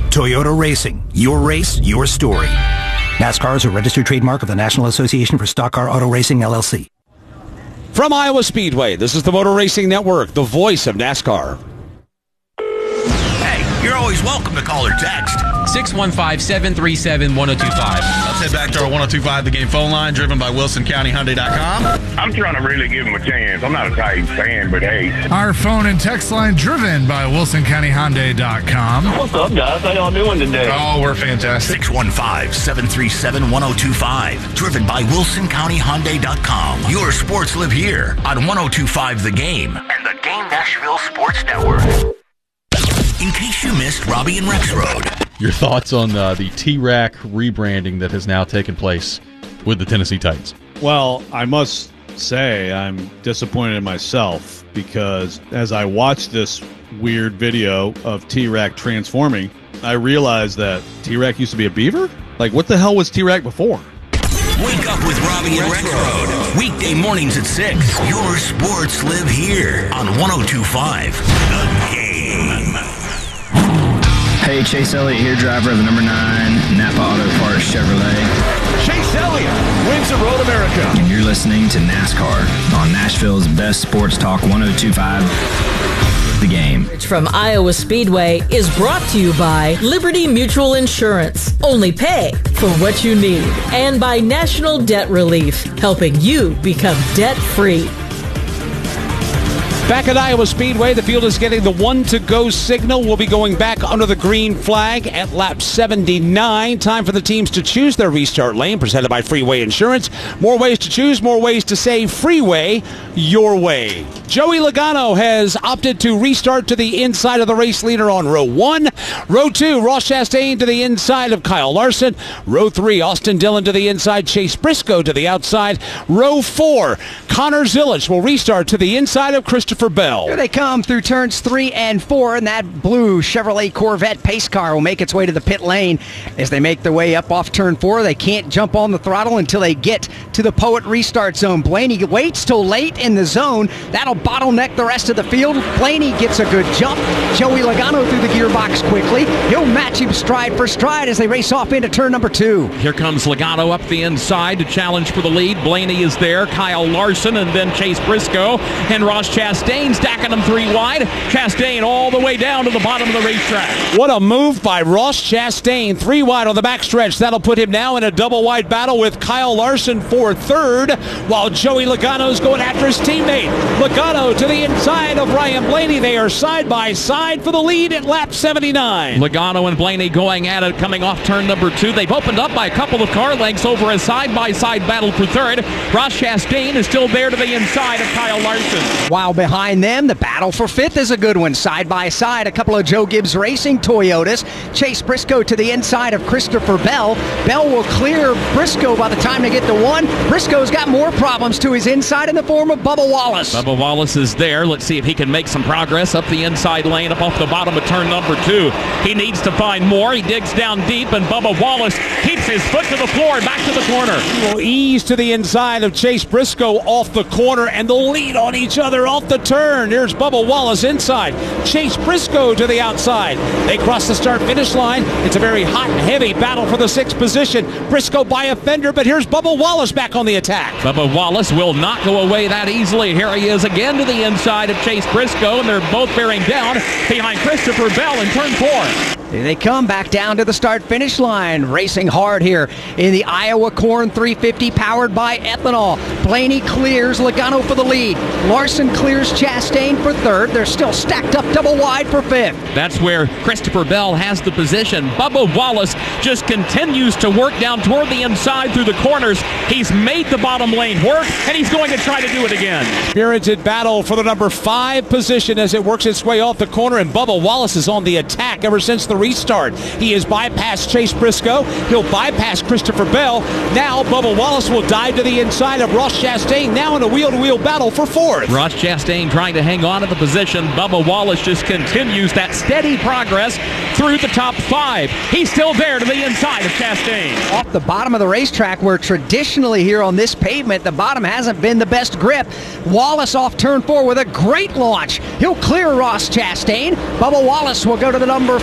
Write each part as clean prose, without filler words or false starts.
Toyota Racing. Your race, your story. NASCAR is a registered trademark of the National Association for Stock Car Auto Racing, LLC. From Iowa Speedway, this is the Motor Racing Network, the voice of NASCAR. Hey, you're always welcome to call or text. 615-737-1025. Let's head back to our 1025 The Game phone line, driven by WilsonCountyHyundai.com. I'm trying to really give him a chance. I'm not a Titans fan, but hey. Our phone and text line, driven by WilsonCountyHyundai.com. What's up, guys? How y'all doing today? Oh, we're fantastic. 615-737-1025. Driven by WilsonCountyHyundai.com. Your sports live here on 1025 The Game and the Game Nashville Sports Network. In case you missed Robbie and Rex Road. Your thoughts on the T-Rack rebranding that has now taken place with the Tennessee Titans? Well, I must say I'm disappointed in myself because as I watched this weird video of T-Rack transforming, I realized that T-Rack used to be a beaver? Like, what the hell was T-Rack before? Wake up with Robbie and Rex Road. Weekday mornings at 6. Your sports live here on 1025 The Game. Hey, Chase Elliott here, driver of the number 9 Napa Auto Parts Chevrolet. Chase Elliott wins the Road America. And you're listening to NASCAR on Nashville's best sports talk, 1025 The Game. From Iowa Speedway is brought to you by Liberty Mutual Insurance. Only pay for what you need. And by National Debt Relief, helping you become debt-free. Back at Iowa Speedway, the field is getting the 1-to-go signal. We'll be going back under the green flag at lap 79. Time for the teams to choose their restart lane, presented by Freeway Insurance. More ways to choose, more ways to save. Freeway, your way. Joey Logano has opted to restart to the inside of the race leader on row 1. Row 2, Ross Chastain to the inside of Kyle Larson. Row 3, Austin Dillon to the inside, Chase Briscoe to the outside. Row 4, Connor Zilisch will restart to the inside of Christopher Bell. Here they come through turns 3 and 4, and that blue Chevrolet Corvette pace car will make its way to the pit lane. As they make their way up off turn 4, they can't jump on the throttle until they get to the Poet restart zone. Blaney waits till late in the zone. That'll bottleneck the rest of the field. Blaney gets a good jump. Joey Logano through the gearbox quickly. He'll match him stride for stride as they race off into turn number 2. Here comes Logano up the inside to challenge for the lead. Blaney is there. Kyle Larson and then Chase Briscoe and Ross Chastain stacking them 3 wide. Chastain all the way down to the bottom of the racetrack. What a move by Ross Chastain. 3 wide on the backstretch. That'll put him now in a double wide battle with Kyle Larson for third, while Joey Logano's going after his teammate. Logano to the inside of Ryan Blaney. They are side by side for the lead at lap 79. Logano and Blaney going at it coming off turn number 2. They've opened up by a couple of car lengths over a side-by-side battle for third. Ross Chastain is still there to the inside of Kyle Larson. While behind them, the battle for 5th is a good one. Side by side, a couple of Joe Gibbs Racing Toyotas. Chase Briscoe to the inside of Christopher Bell. Bell will clear Briscoe by the time they get to 1. Briscoe's got more problems to his inside in the form of Bubba Wallace. Bubba Wallace is there. Let's see if he can make some progress up the inside lane, up off the bottom of turn number 2. He needs to find more. He digs down deep, and Bubba Wallace keeps his foot to the floor and back to the corner. He will ease to the inside of Chase Briscoe off the corner, and they'll lead on each other off the turn. Here's Bubba Wallace inside. Chase Briscoe to the outside. They cross the start-finish line. It's a very hot and heavy battle for the 6th position. Briscoe by a fender, but here's Bubba Wallace back on the attack. Bubba Wallace will not go away that easily. Here he is again to the inside of Chase Briscoe, and they're both bearing down behind Christopher Bell in turn 4. Here they come back down to the start-finish line, racing hard here in the Iowa Corn 350 powered by ethanol. Blaney clears Logano for the lead. Larson clears Chastain for third. They're still stacked up double wide for 5th. That's where Christopher Bell has the position. Bubba Wallace just continues to work down toward the inside through the corners. He's made the bottom lane work, and he's going to try to do it again. Spirited battle for the number 5 position as it works its way off the corner, and Bubba Wallace is on the attack ever since the restart. He has bypassed Chase Briscoe. He'll bypass Christopher Bell. Now Bubba Wallace will dive to the inside of Ross Chastain, now in a wheel-to-wheel battle for 4th. Ross Chastain trying to hang on to the position. Bubba Wallace just continues that steady progress through the top 5. He's still there to the inside of Chastain. Off the bottom of the racetrack, where traditionally here on this pavement, the bottom hasn't been the best grip. Wallace off turn 4 with a great launch. He'll clear Ross Chastain. Bubba Wallace will go to the number 4 spot.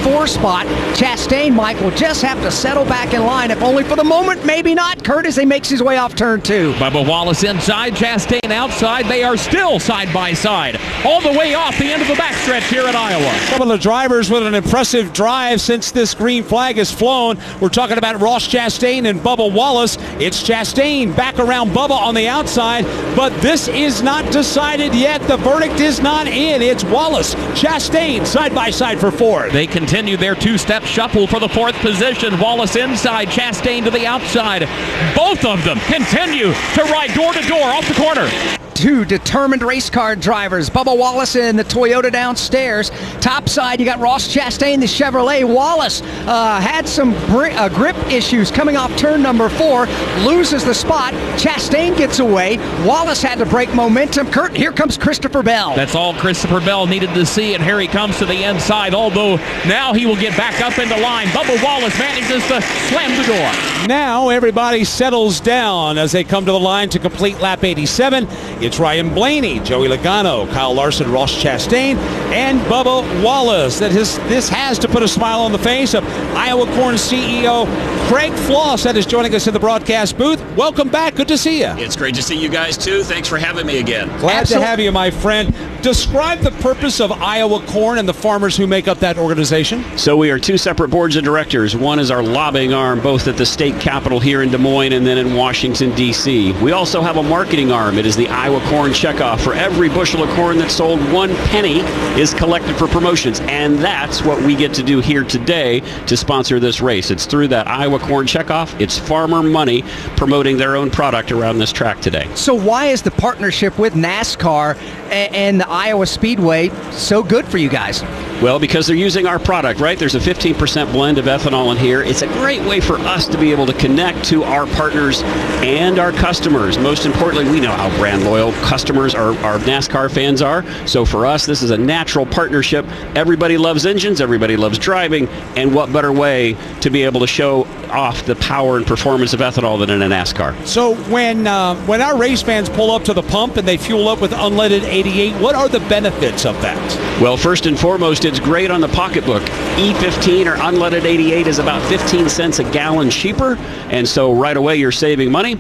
spot. Chastain, Mike, will just have to settle back in line, if only for the moment, maybe not. Curtis, he makes his way off turn 2. Bubba Wallace inside, Chastain outside. They are still side by side, all the way off the end of the backstretch here at Iowa. Some of the drivers with an impressive drive since this green flag has flown. We're talking about Ross Chastain and Bubba Wallace. It's Chastain back around Bubba on the outside, but this is not decided yet. The verdict is not in. It's Wallace, Chastain, side by side for 4th. They continue their two-step shuffle for the 4th position. Wallace inside, Chastain to the outside. Both of them continue to ride door to door off the corner. 2 determined race car drivers. Bubba Wallace in the Toyota downstairs. Top side, you got Ross Chastain, the Chevrolet. Wallace had some grip issues coming off turn number 4. Loses the spot. Chastain gets away. Wallace had to break momentum. Kurt, here comes Christopher Bell. That's all Christopher Bell needed to see, and here he comes to the inside, although now he will get back up into line. Bubba Wallace manages to slam the door. Now everybody settles down as they come to the line to complete lap 87. It's Ryan Blaney, Joey Logano, Kyle Larson, Ross Chastain, and Bubba Wallace. This has to put a smile on the face of Iowa Corn CEO Craig Floss that is joining us in the broadcast booth. Welcome back. Good to see you. It's great to see you guys, too. Thanks for having me again. Glad to have you, my friend. Describe the purpose of Iowa Corn and the farmers who make up that organization. So we are 2 separate boards of directors. One is our lobbying arm, both at the state capitol here in Des Moines and then in Washington, D.C. We also have a marketing arm. It is the Iowa Corn Checkoff. For every bushel of corn that's sold, 1 penny is collected for promotions. And that's what we get to do here today to sponsor this race. It's through that Iowa Corn Checkoff. It's farmer money promoting their own product around this track today. So why is the partnership with NASCAR and the Iowa Speedway so good for you guys? Well, because they're using our product, right? There's a 15% blend of ethanol in here. It's a great way for us to be able to connect to our partners and our customers. Most importantly, we know how brand loyal customers our NASCAR fans are. So for us, this is a natural partnership. Everybody loves engines. Everybody loves driving. And what better way to be able to show off the power and performance of ethanol than in a NASCAR? So when our race fans pull up to the pump and they fuel up with unleaded 88, what are the benefits of that? Well, first and foremost, it's great on the pocketbook. E15 or unleaded 88 is about 15 cents a gallon cheaper, and so right away you're saving money.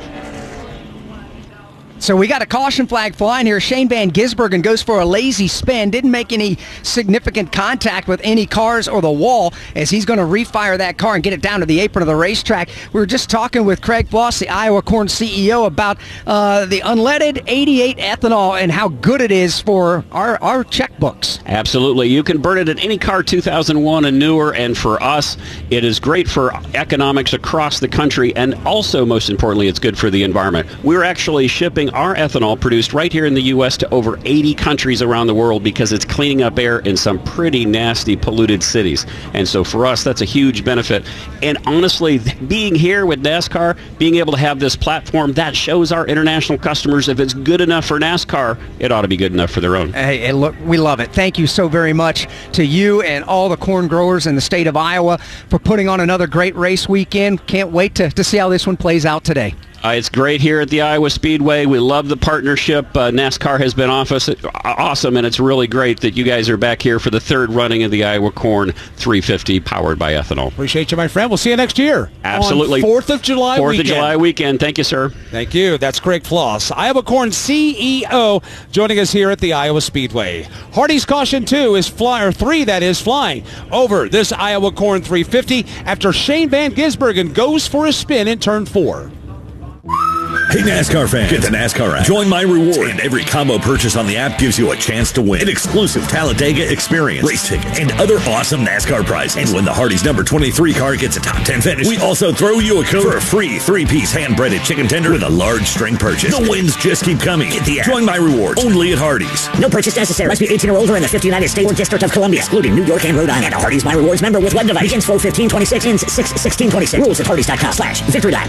So we got a caution flag flying here. Shane Van Gisbergen goes for a lazy spin. Didn't make any significant contact with any cars or the wall as he's going to refire that car and get it down to the apron of the racetrack. We were just talking with Craig Floss, the Iowa Corn CEO, about the unleaded 88 ethanol and how good it is for our checkbooks. Absolutely. You can burn it in any car 2001 and newer, and for us, it is great for economics across the country, and also, most importantly, it's good for the environment. We're actually shipping our ethanol produced right here in the U.S. to over 80 countries around the world because it's cleaning up air in some pretty nasty, polluted cities. And so for us, that's a huge benefit. And honestly, being here with NASCAR, being able to have this platform, that shows our international customers if it's good enough for NASCAR, it ought to be good enough for their own. Hey, look, we love it. Thank you so very much to you and all the corn growers in the state of Iowa for putting on another great race weekend. Can't wait to see how this one plays out today. It's great here at the Iowa Speedway. We love the partnership. NASCAR has been awesome, and it's really great that you guys are back here for the 3rd running of the Iowa Corn 350 powered by ethanol. Appreciate you, my friend. We'll see you next year. Absolutely. On 4th of July 4th weekend. of July weekend. Thank you, sir. Thank you. That's Craig Floss, Iowa Corn CEO, joining us here at the Iowa Speedway. Hardy's Caution 2 is flying over this Iowa Corn 350 after Shane Van Gisbergen goes for a spin in turn 4. Hey NASCAR fans, get the NASCAR app. Join My Rewards, and every combo purchase on the app gives you a chance to win an exclusive Talladega experience, race tickets, and other awesome NASCAR prizes. And when the Hardee's number 23 car gets a top 10 finish, we also throw you a code for a free 3-piece hand-breaded chicken tender with a large string purchase. The wins just keep coming. Get the app. Join My Rewards, only at Hardee's. No purchase necessary. Must be 18 or older in the 50 United States or District of Columbia, excluding New York and Rhode Island. And a Hardee's My Rewards member with web device. Begins 4/15/26, ends 6/16/26. Rules at Hardee's.com/Victory Lap.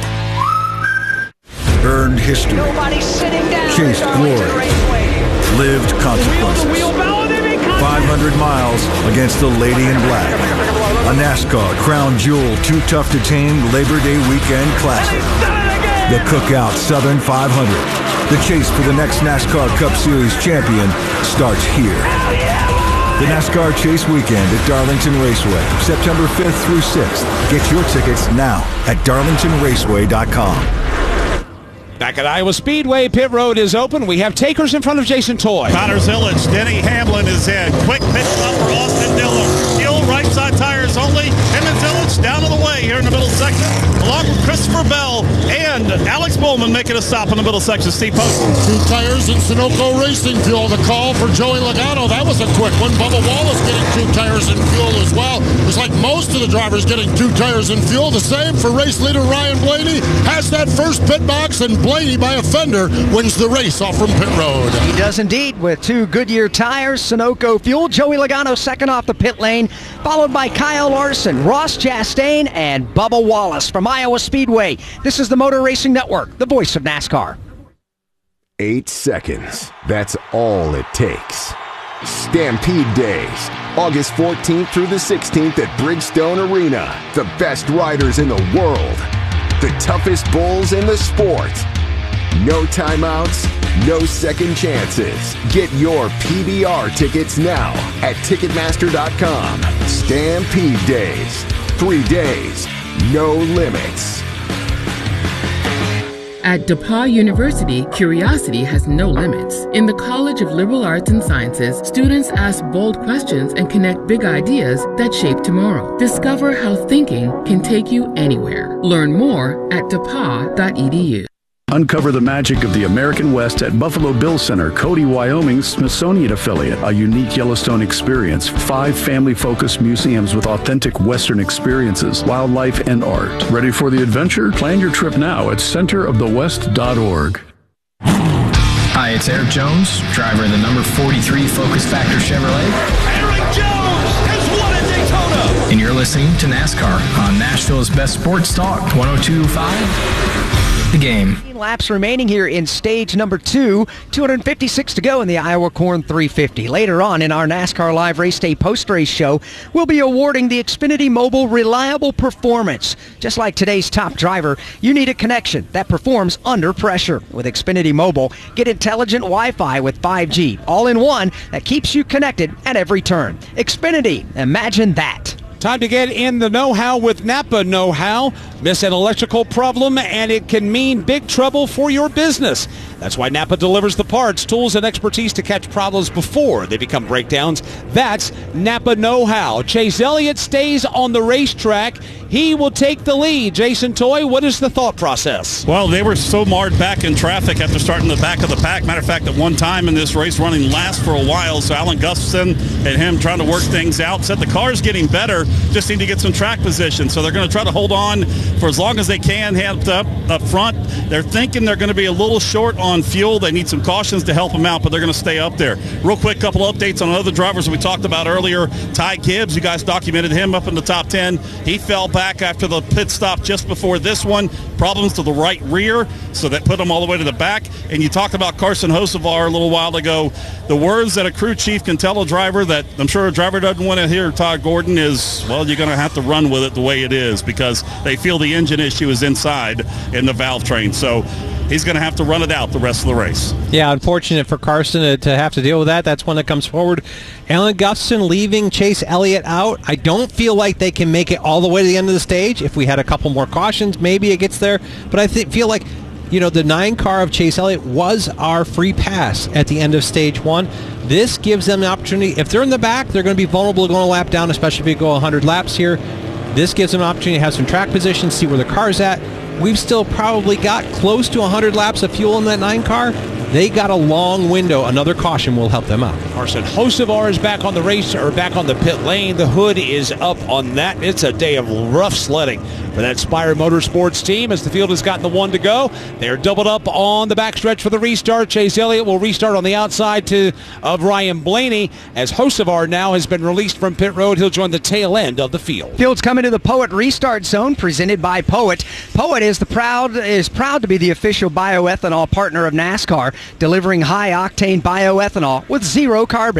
Earned history, chased glory, lived consequences. 500 miles against the Lady in Black. A NASCAR Crown Jewel Too Tough to Tame Labor Day Weekend Classic. The Cookout Southern 500. The chase for the next NASCAR Cup Series champion starts here. The NASCAR Chase Weekend at Darlington Raceway, September 5th through 6th. Get your tickets now at darlingtonraceway.com. Back at Iowa Speedway, pit road is open. We have takers in front of Jason Toy. Connor Zillage, Denny Hamlin is in. Quick pit stop for Austin Dillon. Fuel right side tires only. Him and Zillage down to the way here in the middle section, along with Christopher Bell and Alex Bowman making a stop in the middle section. Steve Post. 2 tires in Sunoco Racing Fuel. The call for Joey Logano. That was a quick one. Bubba Wallace getting 2 tires in fuel as well. It's like most of the drivers getting 2 tires in fuel. The same for race leader Ryan Blaney. Has that first pit box, and Blaney by a fender wins the race off from pit road. He does indeed with 2 Goodyear tires, Sunoco fuel. Joey Logano second off the pit lane, followed by Kyle Larson, Ross Chastain, and Bubba Wallace from Iowa Speedway. This is the Motor Racing Network, the voice of NASCAR. 8 seconds. That's all it takes. Stampede Days, August 14th through the 16th at Bridgestone Arena. The best riders in the world. The toughest bulls in the sport. No timeouts, no second chances. Get your PBR tickets now at Ticketmaster.com. Stampede Days. 3 days, no limits. At DePauw University, curiosity has no limits. In the College of Liberal Arts and Sciences, students ask bold questions and connect big ideas that shape tomorrow. Discover how thinking can take you anywhere. Learn more at depaw.edu. Uncover the magic of the American West at Buffalo Bill Center, Cody, Wyoming's Smithsonian affiliate. A unique Yellowstone experience. 5 family-focused museums with authentic Western experiences, wildlife, and art. Ready for the adventure? Plan your trip now at centerofthewest.org. Hi, it's Eric Jones, driver of the number 43 Focus Factor Chevrolet. Eric Jones has won at Daytona. And you're listening to NASCAR on Nashville's Best Sports Talk, 102.5. The Game. Laps remaining here in stage number 2. 256 to go in the Iowa Corn 350. Later on in our NASCAR Live Race Day post-race show, we'll be awarding the Xfinity Mobile Reliable Performance. Just like today's top driver, you need a connection that performs under pressure. With Xfinity Mobile, get intelligent Wi-Fi with 5G, all in one that keeps you connected at every turn. Xfinity, imagine that. Time to get in the know-how with Napa Know-How. Miss an electrical problem and it can mean big trouble for your business. That's why Napa delivers the parts, tools, and expertise to catch problems before they become breakdowns. That's Napa Know-How. Chase Elliott stays on the racetrack. He will take the lead. Jason Toy, what is the thought process? Well, they were so marred back in traffic after starting the back of the pack. Matter of fact, at one time in this race, running last for a while. So Alan Gustafson and him trying to work things out. Said the car's getting better, just need to get some track position. So they're going to try to hold on for as long as they can, hands up front. They're thinking they're going to be a little short on fuel. They need some cautions to help them out, but they're going to stay up there. Real quick, couple updates on other drivers we talked about earlier. Ty Gibbs, you guys documented him up in the top 10. He fell back after the pit stop just before this one. Problems to the right rear, so that put him all the way to the back. And you talked about Carson Hocevar a little while ago. The words that a crew chief can tell a driver that I'm sure a driver doesn't want to hear, Todd Gordon, is, well, you're going to have to run with it the way it is because they feel the engine issue is inside in the valve train. So he's going to have to run it out the rest of the race. Yeah, unfortunate for Carson to have to deal with that. That's one that comes forward. Alan Gustafson leaving Chase Elliott out. I don't feel like they can make it all the way to the end of the stage. If we had a couple more cautions, maybe it gets there. But I feel like, you know, the 9 car of Chase Elliott was our free pass at the end of stage 1. This gives them the opportunity. If they're in the back, they're going to be vulnerable to going a lap down, especially if we go 100 laps here. This gives them an opportunity to have some track position, see where the car's at. We've still probably got close to 100 laps of fuel in that 9 car. They got a long window. Another caution will help them out. Carson Hocevar is back on the race, or back on the pit lane. The hood is up on that. It's a day of rough sledding for that Spire Motorsports team as the field has gotten the 1 to go. They're doubled up on the backstretch for the restart. Chase Elliott will restart on the outside of Ryan Blaney as Hocevar now has been released from pit road. He'll join the tail end of the field. Field's coming to the Poet Restart Zone presented by Poet. Poet is proud to be the official bioethanol partner of NASCAR, delivering high-octane bioethanol with 0 carbon.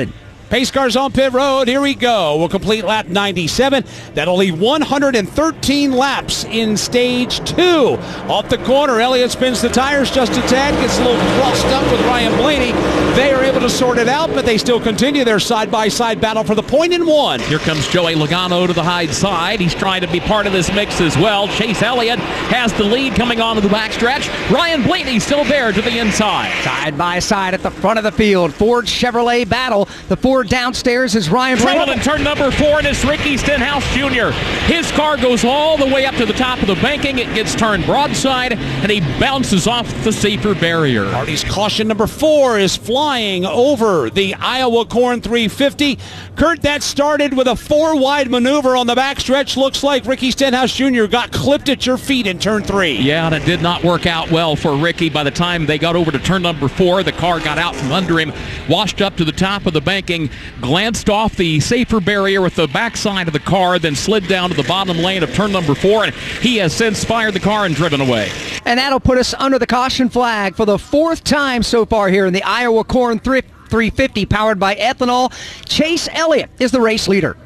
Pace cars on pit road. Here we go. We'll complete lap 97. That'll leave 113 laps in stage 2. Off the corner, Elliott spins the tires just a tad, gets a little crossed up with Ryan Blaney. They are able to sort it out, but they still continue their side-by-side battle for the point in 1. Here comes Joey Logano to the high side. He's trying to be part of this mix as well. Chase Elliott has the lead coming onto the backstretch. Ryan Blaney still there to the inside. Side by side at the front of the field. Ford Chevrolet battle. The Ford downstairs is Ryan Blaney. Trouble in turn number 4, and it's Ricky Stenhouse Jr. His car goes all the way up to the top of the banking. It gets turned broadside, and he bounces off the safer barrier. Hardy's caution number 4 is flying over the Iowa Corn 350. Kurt, that started with a 4-wide maneuver on the backstretch. Looks like Ricky Stenhouse Jr. got clipped at your feet in turn 3. Yeah, and it did not work out well for Ricky. By the time they got over to turn number 4, the car got out from under him, washed up to the top of the banking, glanced off the safer barrier with the backside of the car, then slid down to the bottom lane of turn number 4, and he has since fired the car and driven away. And that'll put us under the caution flag for the 4th time so far here in the Iowa Corn 350, powered by ethanol. Chase Elliott is the race leader.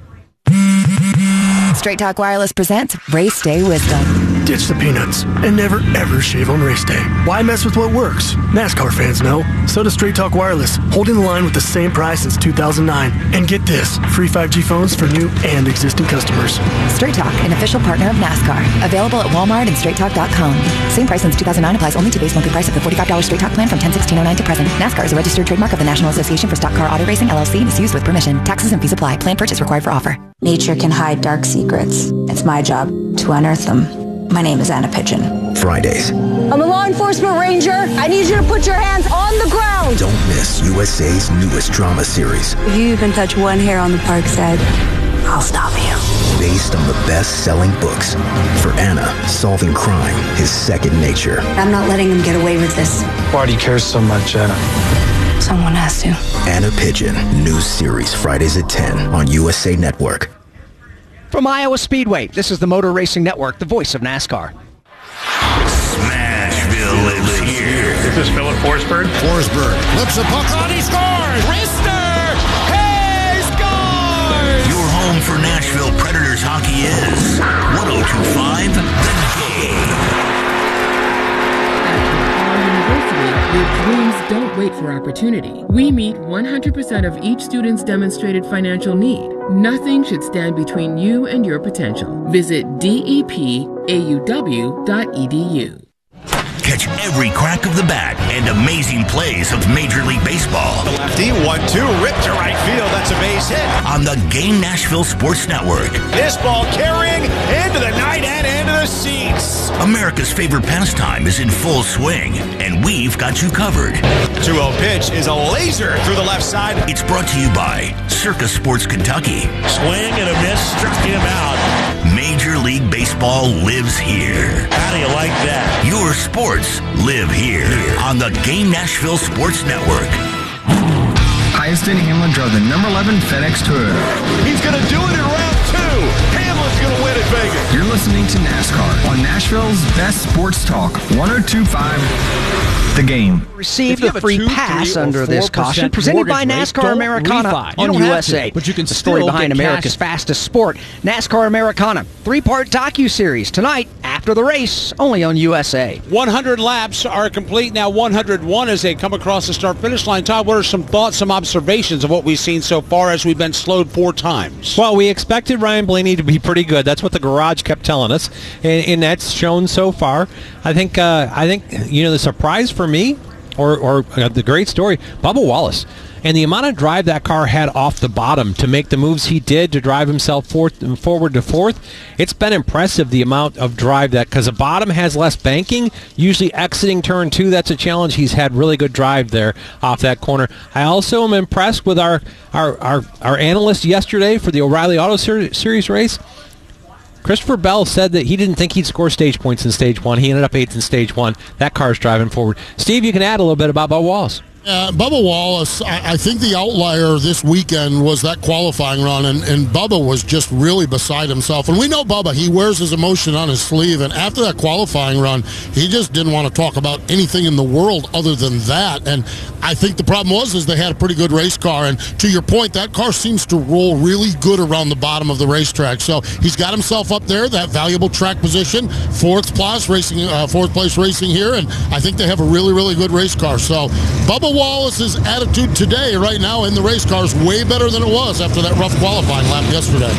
Straight Talk Wireless presents Race Day Wisdom. Ditch the peanuts and never ever shave on race day. Why mess with what works? NASCAR fans know. So does Straight Talk Wireless, holding the line with the same price since 2009. And get this, free 5G phones for new and existing customers. Straight Talk, an official partner of NASCAR. Available at Walmart and StraightTalk.com. Same price since 2009 applies only to base monthly price of the $45 Straight Talk plan from 10/16/09 to present. NASCAR is a registered trademark of the National Association for Stock Car Auto Racing, LLC, and is used with permission. Taxes and fees apply. Plan purchase required for offer. Nature can hide dark secrets. It's my job to unearth them. My name is Anna Pigeon. Fridays. I'm a law enforcement ranger. I need you to put your hands on the ground. Don't miss USA's newest drama series. If you even touch one hair on the park's head, I'll stop you. Based on the best-selling books. For Anna, solving crime is second nature. I'm not letting him get away with this. Why do you care so much, Anna? Someone has to. Anna Pigeon, new series Fridays at 10 on USA Network. From Iowa Speedway, this is the Motor Racing Network, the voice of NASCAR. Smashville lives here. This is Philip Forsberg. Forsberg flips a puck on, he scores! Rister! He scores! Your home for Nashville Predators hockey is 102.5 The Game. Where dreams don't wait for opportunity. We meet 100% of each student's demonstrated financial need. Nothing should stand between you and your potential. Visit depauw.edu. Catch every crack of the bat and amazing plays of Major League Baseball. The lefty, 1-2, ripped to right field. That's a base hit. On the Game Nashville Sports Network. This ball carrying into the night and into the seats. America's favorite pastime is in full swing, and we've got you covered. 2-0 pitch is a laser through the left side. It's brought to you by Circa Sports Kentucky. Swing and a miss, struck him out. Major League Baseball lives here. How do you like that? Your sports live here on the Game Nashville Sports Network. Hyacinth Hamlin drove the number 11 FedEx Toyota. He's going to do it in round 2. Hamlin's going to win at Vegas. You're listening to NASCAR on Nashville's best sports talk, 102.5 The Game. Receive the free pass under this caution, presented by NASCAR Americana on USA. But you can the story behind America's fastest sport, NASCAR Americana. 3-part docu-series tonight after the race, only on USA. 100 laps are complete now. 101 as they come across the start-finish line. Todd, what are some thoughts, some observations of what we've seen so far as we've been slowed 4 times? Well, we expected Ryan Blaney to be pretty good. That's what the garage kept telling us, and that's shown so far. I think the surprise for me, or the great story, Bubba Wallace. And the amount of drive that car had off the bottom to make the moves he did to drive himself forward to 4th, it's been impressive, the amount of drive that, because the bottom has less banking, usually exiting turn 2, that's a challenge. He's had really good drive there off that corner. I also am impressed with our analyst yesterday for the O'Reilly Auto Series race. Christopher Bell said that he didn't think he'd score stage points in stage 1. He ended up 8th in stage 1. That car's driving forward. Steve, you can add a little bit about Bubba Wallace. Bubba Wallace, I think the outlier this weekend was that qualifying run, and Bubba was just really beside himself. And we know Bubba, he wears his emotion on his sleeve, and after that qualifying run, he just didn't want to talk about anything in the world other than that. And I think the problem was they had a pretty good race car, and to your point, that car seems to roll really good around the bottom of the racetrack. So he's got himself up there, that valuable track position, fourth place racing here, and I think they have a really, really good race car. So Bubba Wallace's attitude today, right now in the race car, is way better than it was after that rough qualifying lap yesterday.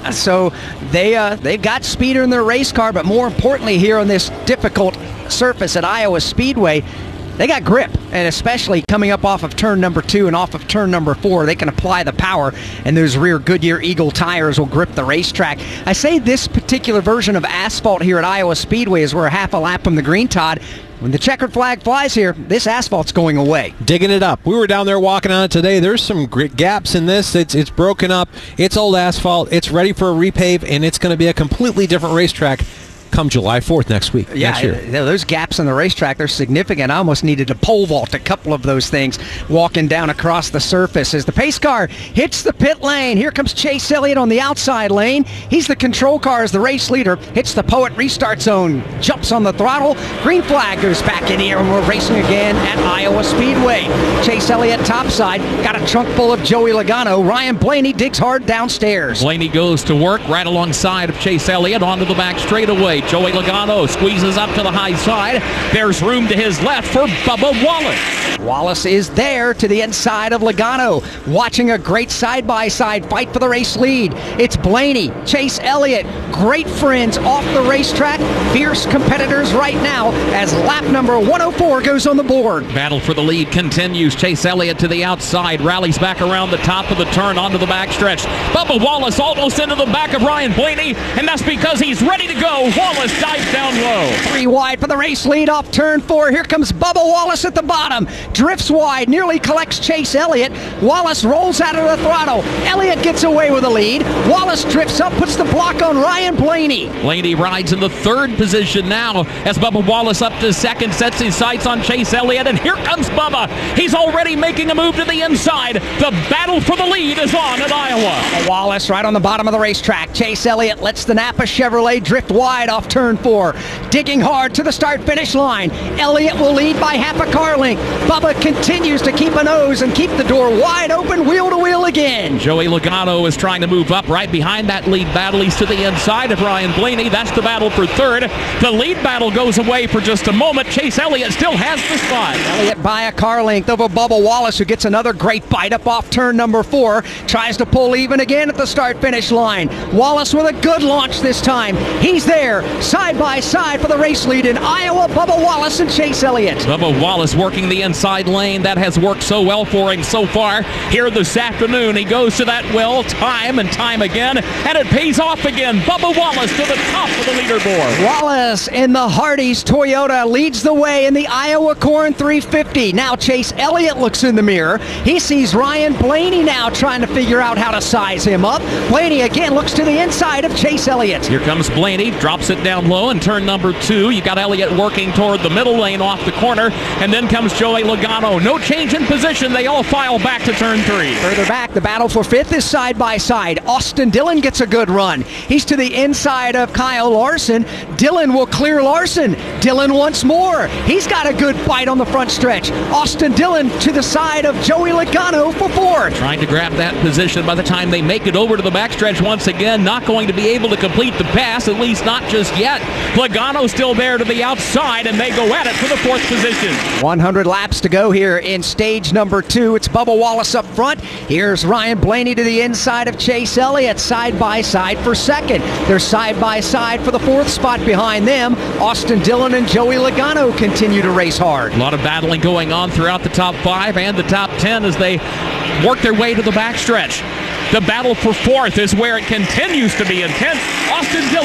So they've got speeder in their race car, but more importantly here on this difficult surface at Iowa Speedway, they got grip, and especially coming up off of turn number 2 and off of turn number 4, they can apply the power, and those rear Goodyear Eagle tires will grip the racetrack. I say this particular version of asphalt here at Iowa Speedway is we're a half a lap from the green, Todd. When the checkered flag flies here, this asphalt's going away. Digging it up. We were down there walking on it today. There's some gaps in this. It's broken up. It's old asphalt. It's ready for a repave, and it's going to be a completely different racetrack come July 4th next year. Those gaps in the racetrack, they're significant. I almost needed to pole vault a couple of those things walking down across the surface. As the pace car hits the pit lane, here comes Chase Elliott on the outside lane. He's the control car as the race leader. Hits the Poet restart zone, jumps on the throttle. Green flag goes back in here, and we're racing again at Iowa Speedway. Chase Elliott topside, got a trunk full of Joey Logano. Ryan Blaney digs hard downstairs. Blaney goes to work right alongside of Chase Elliott onto the back straightaway. Joey Logano squeezes up to the high side. There's room to his left for Bubba Wallace. Wallace is there to the inside of Logano, watching a great side-by-side fight for the race lead. It's Blaney, Chase Elliott, great friends off the racetrack, fierce competitors right now as lap number 104 goes on the board. Battle for the lead continues. Chase Elliott to the outside, rallies back around the top of the turn onto the backstretch. Bubba Wallace almost into the back of Ryan Blaney, and that's because he's ready to go. Wallace dives down low. 3 wide for the race lead off turn 4. Here comes Bubba Wallace at the bottom. Drifts wide, nearly collects Chase Elliott. Wallace rolls out of the throttle. Elliott gets away with the lead. Wallace drifts up, puts the block on Ryan Blaney. Blaney rides in the 3rd position now as Bubba Wallace up to 2nd, sets his sights on Chase Elliott, and here comes Bubba. He's already making a move to the inside. The battle for the lead is on at Iowa. Wallace right on the bottom of the racetrack. Chase Elliott lets the Napa Chevrolet drift wide off turn 4. Digging hard to the start-finish line. Elliott will lead by half a car length. Bubba continues to keep a nose and keep the door wide open, wheel to wheel again. Joey Logano is trying to move up right behind that lead battle. He's to the inside of Ryan Blaney. That's the battle for 3rd. The lead battle goes away for just a moment. Chase Elliott still has the spot. Elliott by a car length over Bubba Wallace, who gets another great bite up off turn number 4. Tries to pull even again at the start-finish line. Wallace with a good launch this time. He's there, side by side for the race lead in Iowa. Bubba Wallace and Chase Elliott. Bubba Wallace working the inside lane. That has worked so well for him so far here this afternoon. He goes to that well time and time again, and it pays off again. Bubba Wallace to the top of the leaderboard. Wallace in the Hardee's Toyota leads the way in the Iowa Corn 350. Now Chase Elliott looks in the mirror. He sees Ryan Blaney now trying to figure out how to size him up. Blaney again looks to the inside of Chase Elliott. Here comes Blaney, drops it down low in turn number 2. You got Elliott working toward the middle lane off the corner, and then comes Joey Logano. No change in position. They all file back to turn 3. Further back, the battle for 5th is side by side. Austin Dillon gets a good run. He's to the inside of Kyle Larson. Dillon will clear Larson. Dillon once more. He's got a good fight on the front stretch. Austin Dillon to the side of Joey Logano for 4th. Trying to grab that position. By the time they make it over to the backstretch once again, not going to be able to complete the pass, at least not just yet. Logano still there to the outside, and they go at it for the 4th position. 100 laps to go here in stage number 2. It's Bubba Wallace up front. Here's Ryan Blaney to the inside of Chase Elliott, side by side for 2nd. They're side by side for the 4th spot behind them. Austin Dillon and Joey Logano continue to race hard. A lot of battling going on throughout the top 5 and the top 10 as they work their way to the backstretch. The battle for 4th is where it continues to be intense. Austin Dillon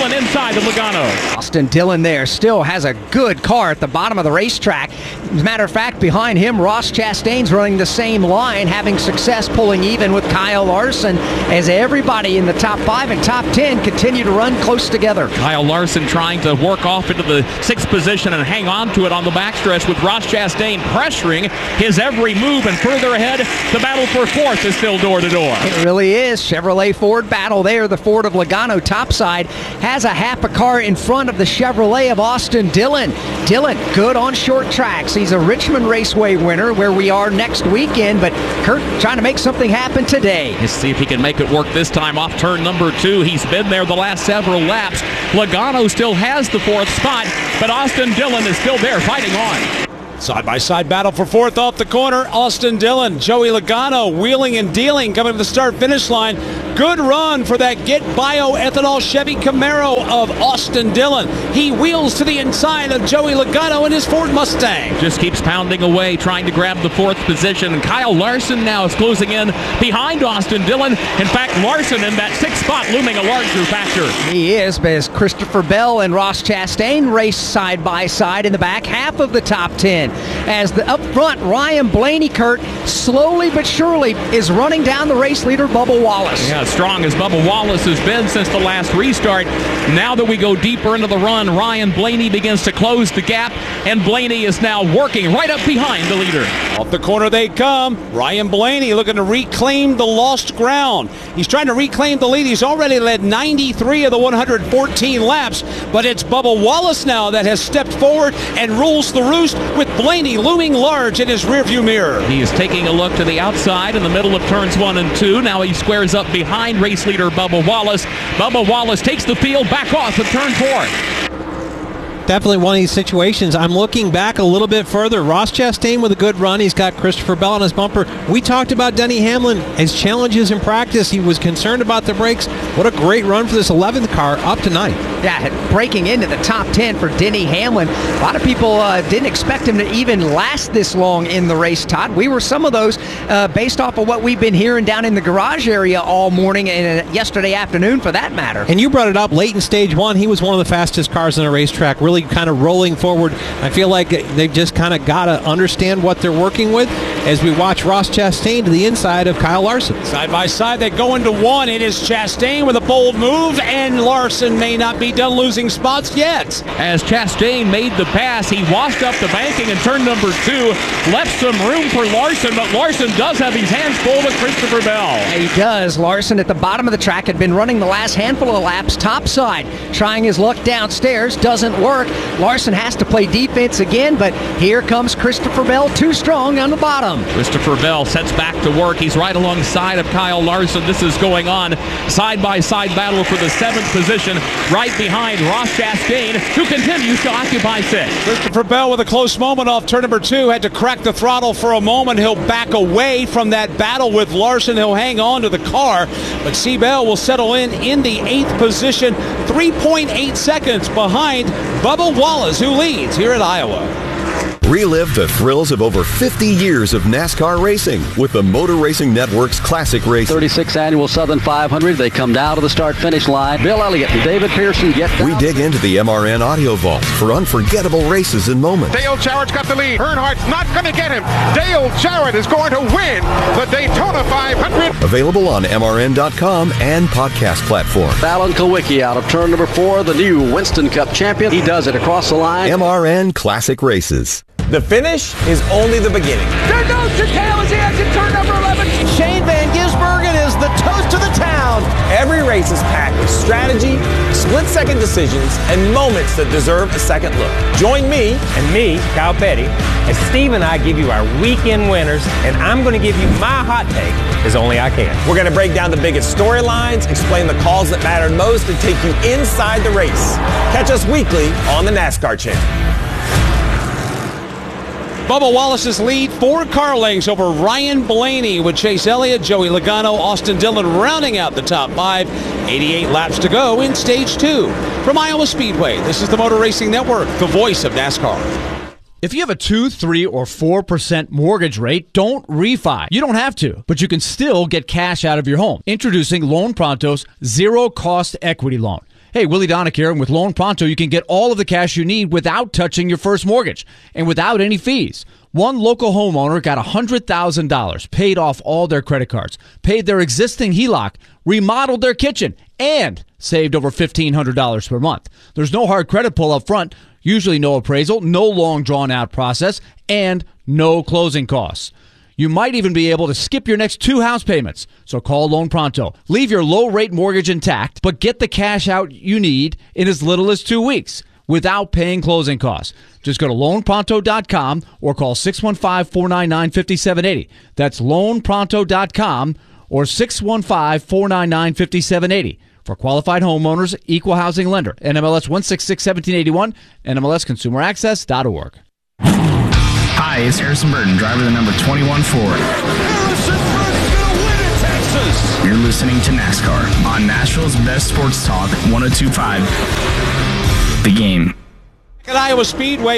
Dillon inside of Logano. Austin Dillon there still has a good car at the bottom of the racetrack. As a matter of fact, behind him, Ross Chastain's running the same line, having success pulling even with Kyle Larson, as everybody in the top 5 and top 10 continue to run close together. Kyle Larson trying to work off into the 6th position and hang on to it on the backstretch, with Ross Chastain pressuring his every move, and further ahead, the battle for 4th is still door to door. It really is. Chevrolet Ford battle there. The Ford of Logano topside has a half a car in front of the Chevrolet of Austin Dillon. Dillon, good on short tracks. He's a Richmond Raceway winner where we are next weekend, but Kurt trying to make something happen today. Let's see if he can make it work this time off turn number 2. He's been there the last several laps. Logano still has the 4th spot, but Austin Dillon is still there fighting on. Side-by-side battle for 4th off the corner. Austin Dillon, Joey Logano wheeling and dealing coming to the start-finish line. Good run for that Get Bioethanol Chevy Camaro of Austin Dillon. He wheels to the inside of Joey Logano in his Ford Mustang. Just keeps pounding away, trying to grab the 4th position. Kyle Larson now is closing in behind Austin Dillon. In fact, Larson in that 6th spot looming a larger factor. He is, but as Christopher Bell and Ross Chastain race side by side in the back half of the top 10. As the up front, Ryan Blaney, Kurt, slowly but surely is running down the race leader, Bubba Wallace. Yeah, as strong as Bubba Wallace has been since the last restart. Now that we go deeper into the run, Ryan Blaney begins to close the gap, and Blaney is now working right up behind the leader. Off the corner they come. Ryan Blaney looking to reclaim the lost ground. He's trying to reclaim the lead. He's already led 93 of the 114 laps, but it's Bubba Wallace now that has stepped forward and rules the roost, with Blaney looming large in his rearview mirror. He is taking a look to the outside in the middle of turns 1 and 2. Now he squares up behind race leader Bubba Wallace. Bubba Wallace takes the field back off of turn 4. Definitely one of these situations. I'm looking back a little bit further. Ross Chastain with a good run. He's got Christopher Bell on his bumper. We talked about Denny Hamlin. His challenges in practice. He was concerned about the brakes. What a great run for this 11th car up to 9th. Yeah, breaking into the top 10 for Denny Hamlin. A lot of people didn't expect him to even last this long in the race, Todd. We were some of those based off of what we've been hearing down in the garage area all morning and yesterday afternoon, for that matter. And you brought it up late in stage 1. He was one of the fastest cars on the racetrack, really kind of rolling forward. I feel like they've just kind of got to understand what they're working with as we watch Ross Chastain to the inside of Kyle Larson. Side by side, they go into 1. It is Chastain with a bold move, and Larson may not be done losing spots yet. As Chastain made the pass, he washed up the banking in turn number 2, left some room for Larson, but Larson does have his hands full with Christopher Bell. He does. Larson at the bottom of the track had been running the last handful of laps topside, trying his luck downstairs. Doesn't work. Larson has to play defense again, but here comes Christopher Bell, too strong on the bottom. Christopher Bell sets back to work. He's right alongside of Kyle Larson. This is going on side-by-side battle for the 7th position, right behind Ross Chastain, who continues to occupy 6th. Christopher Bell with a close moment off turn number 2, had to crack the throttle for a moment. He'll back away from that battle with Larson. He'll hang on to the car, but C. Bell will settle in the 8th position, 3.8 seconds behind Bubba Wallace, who leads here at Iowa. Relive the thrills of over 50 years of NASCAR racing with the Motor Racing Network's Classic Race. 36th Annual Southern 500. They come down to the start-finish line. Bill Elliott and David Pearson get down. We dig into the MRN audio vault for unforgettable races and moments. Dale Jarrett's got the lead. Earnhardt's not going to get him. Dale Jarrett is going to win the Daytona 500. Available on MRN.com and podcast platforms. Alan Kulwicki out of turn number 4, the new Winston Cup champion. He does it across the line. MRN Classic Races. The finish is only the beginning. There goes Chicale as he exits turn number 11. Shane Van Gisbergen is the toast of the town. Every race is packed with strategy, split-second decisions, and moments that deserve a second look. Join me and me, Kyle Petty, as Steve and I give you our weekend winners, and I'm going to give you my hot take as only I can. We're going to break down the biggest storylines, explain the calls that mattered most, and take you inside the race. Catch us weekly on the NASCAR Channel. Bubba Wallace's lead 4 car lengths over Ryan Blaney, with Chase Elliott, Joey Logano, Austin Dillon rounding out the top 5. 88 laps to go in stage 2. From Iowa Speedway, this is the Motor Racing Network, the voice of NASCAR. If you have a 2, 3, or 4% mortgage rate, don't refi. You don't have to, but you can still get cash out of your home. Introducing Loan Pronto's zero-cost equity loan. Hey, Willie Donick here, and with Loan Pronto, you can get all of the cash you need without touching your first mortgage and without any fees. One local homeowner got $100,000, paid off all their credit cards, paid their existing HELOC, remodeled their kitchen, and saved over $1,500 per month. There's no hard credit pull up front, usually no appraisal, no long drawn-out process, and no closing costs. You might even be able to skip your next 2 house payments. So call Loan Pronto. Leave your low-rate mortgage intact, but get the cash out you need in as little as 2 weeks without paying closing costs. Just go to loanpronto.com or call 615-499-5780. That's loanpronto.com or 615-499-5780. For qualified homeowners, equal housing lender. NMLS 1661781, NMLSconsumeraccess.org. Hi, it's Harrison Burton, driver of the number 21 Ford. Harrison Burton's going to win at Texas. You're listening to NASCAR on Nashville's best sports talk, 102.5 The Game. At Iowa Speedway,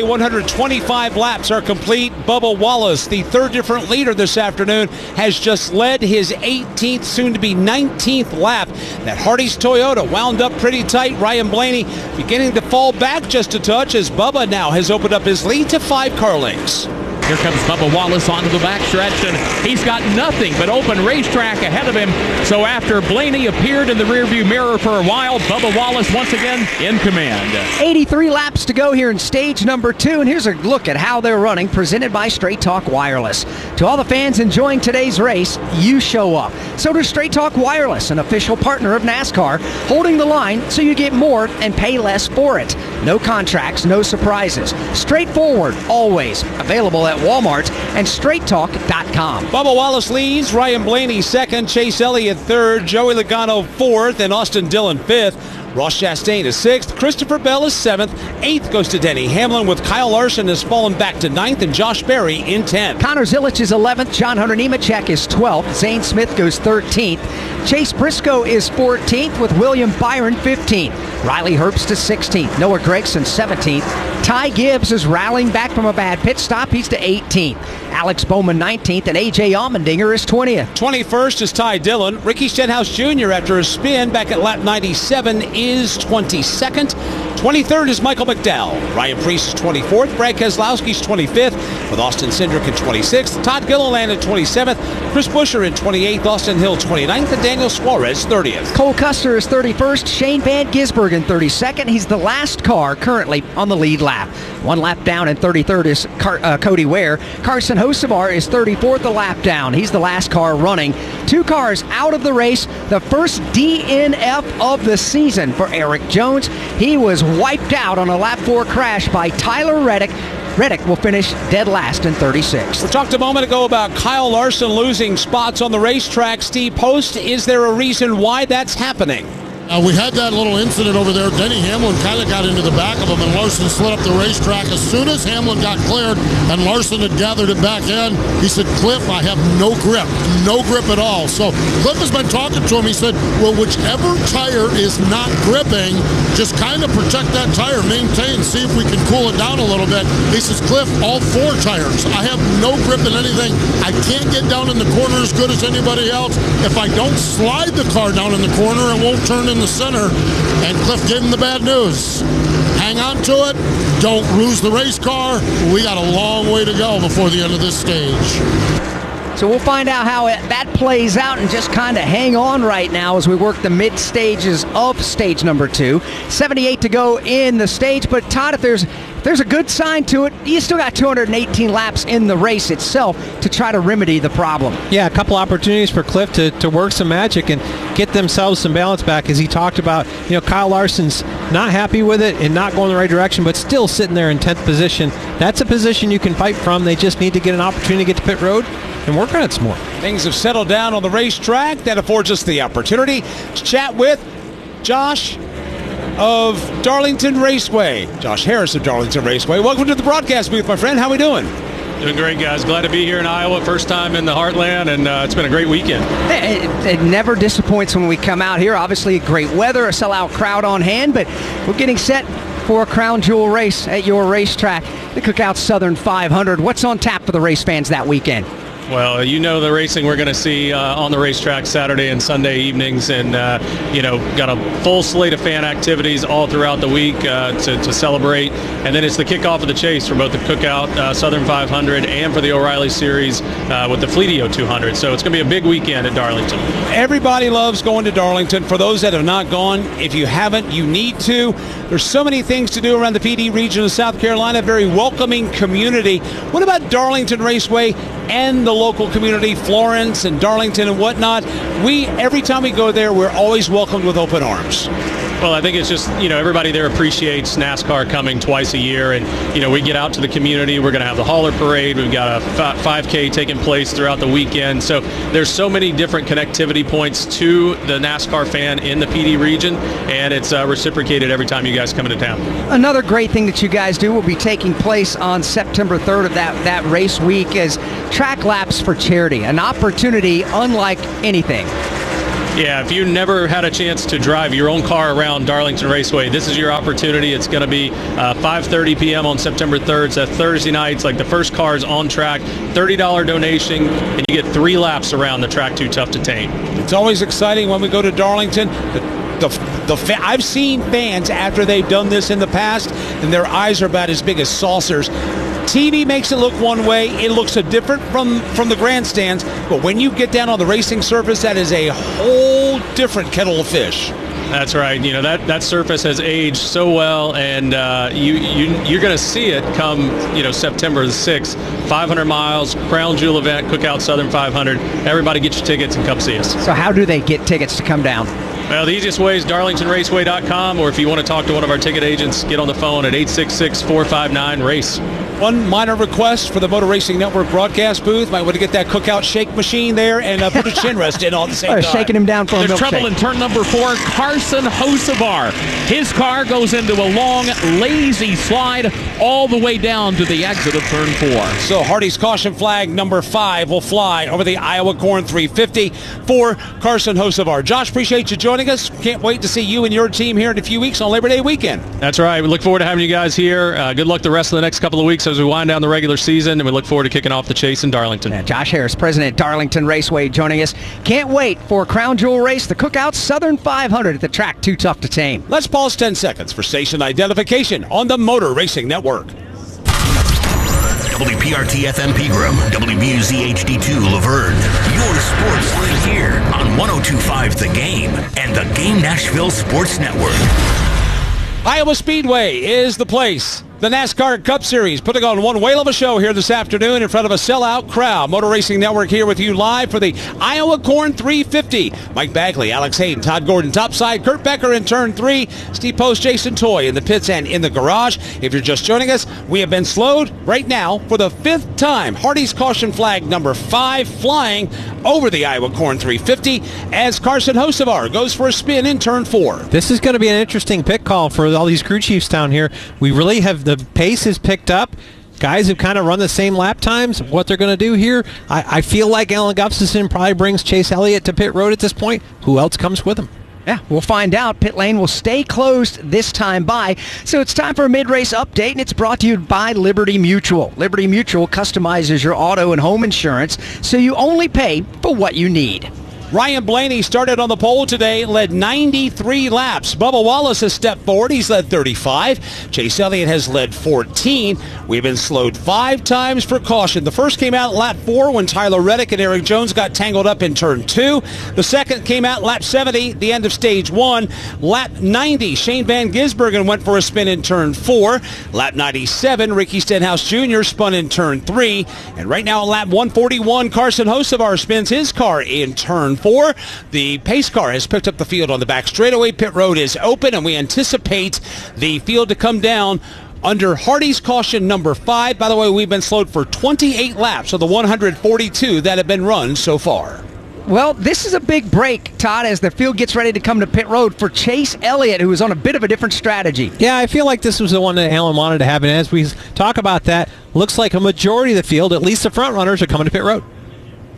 125 laps are complete. Bubba Wallace, the third different leader this afternoon, has just led his 18th, soon-to-be 19th lap. That Hardee's Toyota wound up pretty tight. Ryan Blaney beginning to fall back just a touch as Bubba now has opened up his lead to 5 car lengths. Here comes Bubba Wallace onto the backstretch, and he's got nothing but open racetrack ahead of him. So after Blaney appeared in the rearview mirror for a while, Bubba Wallace once again in command. 83 laps to go here in stage number 2, and here's a look at how they're running, presented by Straight Talk Wireless. To all the fans enjoying today's race, you show up. So does Straight Talk Wireless, an official partner of NASCAR, holding the line so you get more and pay less for it. No contracts, no surprises. Straightforward, always. Available at Walmart and straighttalk.com. Bubba Wallace leads, Ryan Blaney second, Chase Elliott third, Joey Logano fourth, and Austin Dillon fifth. Ross Chastain is 6th, Christopher Bell is 7th, 8th goes to Denny Hamlin, with Kyle Larson has fallen back to 9th and Josh Berry in 10th. Connor Zilic is 11th, John Hunter Nemechek is 12th, Zane Smith goes 13th, Chase Briscoe is 14th with William Byron 15th, Riley Herbst is 16th, Noah Gragson 17th, Ty Gibbs is rallying back from a bad pit stop, he's to 18th, Alex Bowman 19th, and A.J. Allmendinger is 20th. 21st is Ty Dillon. Ricky Stenhouse Jr. after a spin back at lap 97 is 22nd. 23rd is Michael McDowell. Ryan Preece is 24th. Brad Keselowski is 25th, with Austin Cindric in 26th. Todd Gilliland in 27th. Chris Buescher in 28th. Austin Hill 29th. And Daniel Suarez 30th. Cole Custer is 31st. Shane Van Gisbergen in 32nd. He's the last car currently on the lead lap. 1 lap down, and 33rd is Cody Ware. Carson Hocevar is 34th, a lap down. He's the last car running. 2 cars out of the race. The first DNF of the season for Eric Jones. He was wiped out on a lap 4 crash by Tyler Reddick. Reddick will finish dead last in 36th. We talked a moment ago about Kyle Larson losing spots on the racetrack. Steve Post, is there a reason why that's happening? We had that little incident over there. Denny Hamlin kind of got into the back of him, and Larson slid up the racetrack. As soon as Hamlin got cleared and Larson had gathered it back in, he said, Cliff, I have no grip at all. So Cliff has been talking to him. He said, well, whichever tire is not gripping, just kind of protect that tire, maintain, see if we can cool it down a little bit. He says, Cliff, all 4 tires. I have no grip in anything. I can't get down in the corner as good as anybody else. If I don't slide the car down in the corner, it won't turn in the center. And Cliff gave him the bad news. Hang on to it. Don't lose the race car. We got a long way to go before the end of this stage. So we'll find out how that plays out and just kind of hang on right now as we work the mid stages of stage number 2. 78 to go in the stage. But Todd, if there's a good sign to it, you still got 218 laps in the race itself to try to remedy the problem. Yeah, a couple opportunities for Cliff to work some magic and get themselves some balance back, as he talked about. Kyle Larson's not happy with it and not going the right direction, but still sitting there in 10th position. That's a position you can fight from. They just need to get an opportunity to get to pit road and work on it some more. Things have settled down on the racetrack. That affords us the opportunity to chat with Josh of Darlington Raceway. Josh Harris of Darlington Raceway. Welcome to the broadcast booth, my friend. How are we doing? Doing great, guys. Glad to be here in Iowa. First time in the Heartland, and it's been a great weekend. It never disappoints when we come out here. Obviously, great weather, a sellout crowd on hand, but we're getting set for a crown jewel race at your racetrack, the Cookout Southern 500. What's on tap for the race fans that weekend? Well, you know the racing we're going to see on the racetrack Saturday and Sunday evenings, and got a full slate of fan activities all throughout the week to celebrate. And then it's the kickoff of the chase for both the Cookout Southern 500 and for the O'Reilly Series with the Fleetio 200. So it's going to be a big weekend at Darlington. Everybody loves going to Darlington. For those that have not gone, if you haven't, you need to. There's so many things to do around the PD region of South Carolina. Very welcoming community. What about Darlington Raceway and the local community, Florence and Darlington and whatnot? Every time we go there, we're always welcomed with open arms. Well, I think it's just, everybody there appreciates NASCAR coming twice a year. And, we get out to the community. We're going to have the Hauler Parade. We've got a 5K taking place throughout the weekend. So there's so many different connectivity points to the NASCAR fan in the PD region. And it's reciprocated every time you guys come into town. Another great thing that you guys do will be taking place on September 3rd of that race week is Track Laps for Charity, an opportunity unlike anything. Yeah, if you never had a chance to drive your own car around Darlington Raceway, this is your opportunity. It's going to be 5:30 p.m. on September 3rd. It's a Thursday night. It's like the first cars on track. $30 donation, and you get 3 laps around the track too tough to tame. It's always exciting when we go to Darlington. I've seen fans after they've done this in the past, and their eyes are about as big as saucers. TV makes it look one way. It looks different from the grandstands. But when you get down on the racing surface, that is a whole different kettle of fish. That's right. That surface has aged so well, and you're going to see it come September the 6th. 500 miles, Crown Jewel event, Cookout Southern 500. Everybody get your tickets and come see us. So how do they get tickets to come down? Well, the easiest way is darlingtonraceway.com, or if you want to talk to one of our ticket agents, get on the phone at 866-459-RACE. One minor request for the Motor Racing Network broadcast booth. Might want to get that Cookout shake machine there and put a chin rest in all at the same time. Shaking him down for a milkshake. There's trouble in turn number 4. Carson Hocevar. His car goes into a long, lazy slide all the way down to the exit of turn 4. So Hardy's caution flag number 5 will fly over the Iowa Corn 350 for Carson Hocevar. Josh, appreciate you joining us. Can't wait to see you and your team here in a few weeks on Labor Day weekend. That's right. We look forward to having you guys here. Good luck the rest of the next couple of weeks as we wind down the regular season, and we look forward to kicking off the chase in Darlington. Yeah, Josh Harris, president Darlington Raceway, joining us. Can't wait for Crown Jewel race, the Cookout Southern 500 at the track too tough to tame. Let's pause 10 seconds for station identification on the Motor Racing Network. WPRT FM Pegram, WBUZ HD2 Laverne. Your sports live here on 102.5 The Game and the Game Nashville Sports Network. Iowa Speedway is the place. The NASCAR Cup Series putting on one whale of a show here this afternoon in front of a sellout crowd. Motor Racing Network here with you live for the Iowa Corn 350. Mike Bagley, Alex Hayden, Todd Gordon topside, Kurt Becker in turn 3, Steve Post, Jason Toy in the pits and in the garage. If you're just joining us, we have been slowed right now for the 5th time. Hardy's caution flag number 5 flying over the Iowa Corn 350 as Carson Hocevar goes for a spin in turn 4. This is going to be an interesting pit call for all these crew chiefs down here. We really have the pace is picked up. Guys have kind of run the same lap times. What they're going to do here, I feel like Alan Gustafson probably brings Chase Elliott to pit road at this point. Who else comes with him? Yeah, we'll find out. Pit lane will stay closed this time by. So it's time for a mid-race update, and it's brought to you by Liberty Mutual. Liberty Mutual customizes your auto and home insurance so you only pay for what you need. Ryan Blaney started on the pole today, led 93 laps. Bubba Wallace has stepped forward. He's led 35. Chase Elliott has led 14. We've been slowed 5 times for caution. The first came out lap 4 when Tyler Reddick and Eric Jones got tangled up in turn 2. The second came out lap 70, the end of stage 1. Lap 90, Shane Van Gisbergen went for a spin in turn 4. Lap 97, Ricky Stenhouse Jr. spun in turn 3. And right now at lap 141, Carson Hocevar spins his car in turn 4. The pace car has picked up the field on the back straightaway. Pit road is open, and we anticipate the field to come down under Hardy's caution number 5. By the way, we've been slowed for 28 laps of the 142 that have been run so far. Well, this is a big break, Todd, as the field gets ready to come to pit road for Chase Elliott, who is on a bit of a different strategy. Yeah, I feel like this was the one that Alan wanted to have, and as we talk about that, looks like a majority of the field, at least the front runners, are coming to pit road.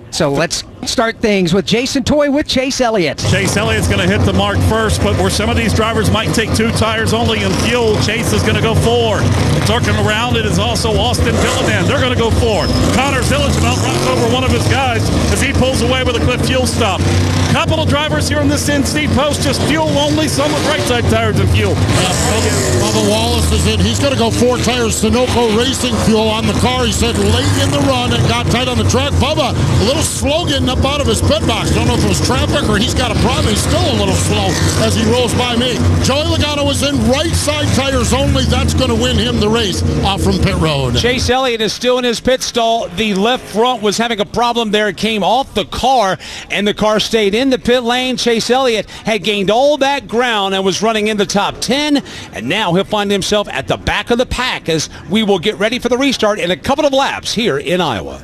So let's start things with Jason Toy with Chase Elliott. Chase Elliott's going to hit the mark first, but where some of these drivers might take 2 tires only in fuel, Chase is going to go 4. Turning around, it is also Austin Dillon. They're going to go 4. Connor Zillage about runs over one of his guys as he pulls away with a quick fuel stop. Couple of drivers here in this in-seat post, just fuel only, some with right-side tires and fuel. Bubba Wallace is in. He's going to go 4 tires Sunoco Racing fuel on the car. He said late in the run and got tight on the track. Bubba, a little slow getting up out of his pit box. Don't know if it was traffic or he's got a problem. He's still a little slow as he rolls by me. Joey Logano is in right-side tires only. That's going to win him the race off from pit road. Chase Elliott is still in his pit stall. The left front was having a problem there. It came off the car, and the car stayed in the pit lane. Chase Elliott had gained all that ground and was running in the top 10, and now he'll find himself at the back of the pack as we will get ready for the restart in a couple of laps here in Iowa.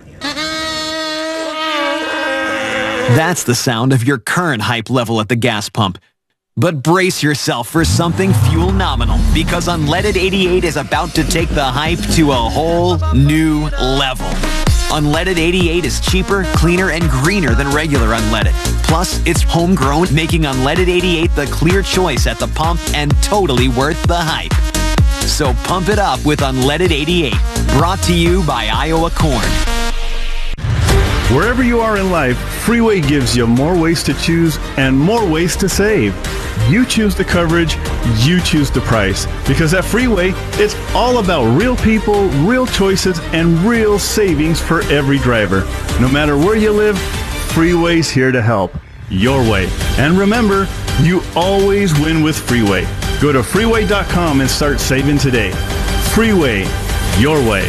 That's the sound of your current hype level at the gas pump. But brace yourself for something fuel nominal, because Unleaded 88 is about to take the hype to a whole new level. Unleaded 88 is cheaper, cleaner, and greener than regular unleaded. Plus, it's homegrown, making Unleaded 88 the clear choice at the pump and totally worth the hype. So pump it up with Unleaded 88. Brought to you by Iowa Corn. Wherever you are in life, Freeway gives you more ways to choose and more ways to save. You choose the coverage, you choose the price. Because at Freeway, it's all about real people, real choices, and real savings for every driver. No matter where you live, Freeway's here to help. Your way. And remember, you always win with Freeway. Go to freeway.com and start saving today. Freeway, your way.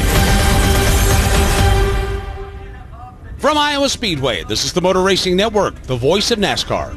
From Iowa Speedway, this is the Motor Racing Network, the voice of NASCAR.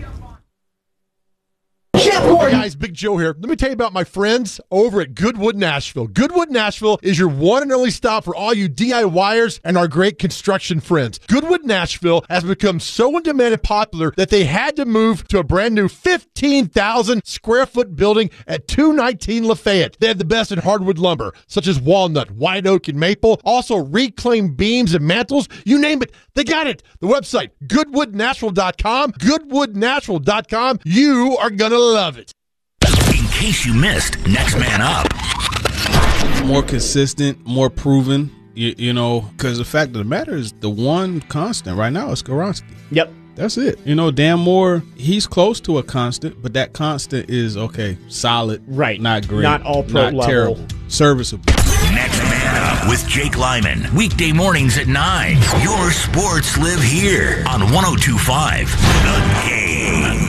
Hey guys, Big Joe here. Let me tell you about my friends over at Goodwood Nashville. Goodwood Nashville is your one and only stop for all you DIYers and our great construction friends. Goodwood Nashville has become so in demand and popular that they had to move to a brand new 15,000 square foot building at 219 Lafayette. They have the best in hardwood lumber, such as walnut, white oak, and maple. Also reclaimed beams and mantles. You name it, they got it. The website, goodwoodnashville.com. Goodwoodnashville.com. You are going to love it. In case you missed Next Man Up. More consistent, more proven, you know, because the fact of the matter is the one constant right now is Skoronski. Yep. That's it. You know, Dan Moore, he's close to a constant, but that constant is, okay, solid. Right. Not great. Not all pro level. Not terrible. Serviceable. Next Man Up with Jake Lyman. Weekday mornings at 9. Your sports live here on 102.5 The Game.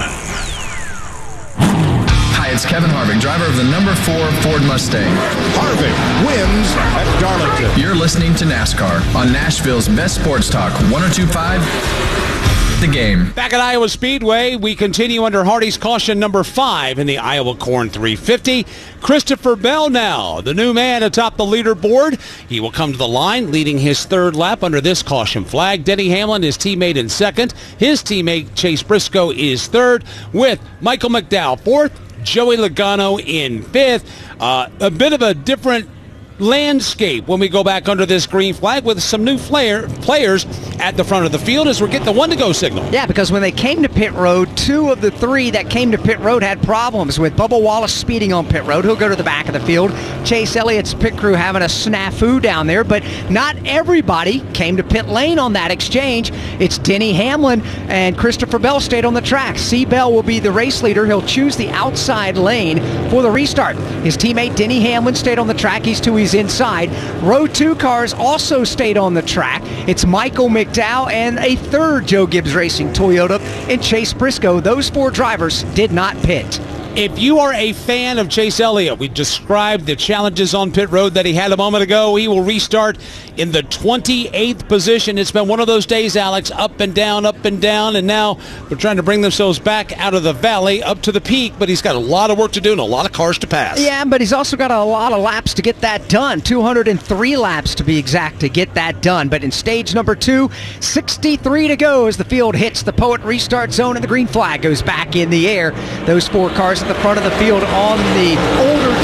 Hi, it's Kevin Harvick, driver of the number 4 Ford Mustang. Harvick wins at Darlington. You're listening to NASCAR on Nashville's best sports talk, 102.5 The Game. Back at Iowa Speedway, we continue under Hardy's caution number 5 in the Iowa Corn 350. Christopher Bell now, the new man atop the leaderboard. He will come to the line leading his third lap under this caution flag. Denny Hamlin, his teammate, in second. His teammate Chase Briscoe is third, with Michael McDowell fourth, Joey Logano in fifth. A bit of a different landscape when we go back under this green flag with some new players at the front of the field as we're getting the one-to-go signal. Yeah, because when they came to pit road, 2 of the 3 that came to pit road had problems with Bubba Wallace speeding on pit road. He'll go to the back of the field. Chase Elliott's pit crew having a snafu down there, but not everybody came to pit lane on that exchange. It's Denny Hamlin and Christopher Bell stayed on the track. C. Bell will be the race leader. He'll choose the outside lane for the restart. His teammate Denny Hamlin stayed on the track. He's inside. Row 2 cars also stayed on the track. It's Michael McDowell and a third Joe Gibbs Racing Toyota and Chase Briscoe. Those 4 drivers did not pit. If you are a fan of Chase Elliott, we described the challenges on pit road that he had a moment ago. He will restart in the 28th position. It's been one of those days, Alex, up and down, and now they're trying to bring themselves back out of the valley up to the peak, but he's got a lot of work to do and a lot of cars to pass. Yeah, but he's also got a lot of laps to get that done. 203 laps to be exact to get that done. But in stage number 2, 63 to go as the field hits the Poet restart zone and the green flag goes back in the air. Those 4 cars at the front of the field on the older tires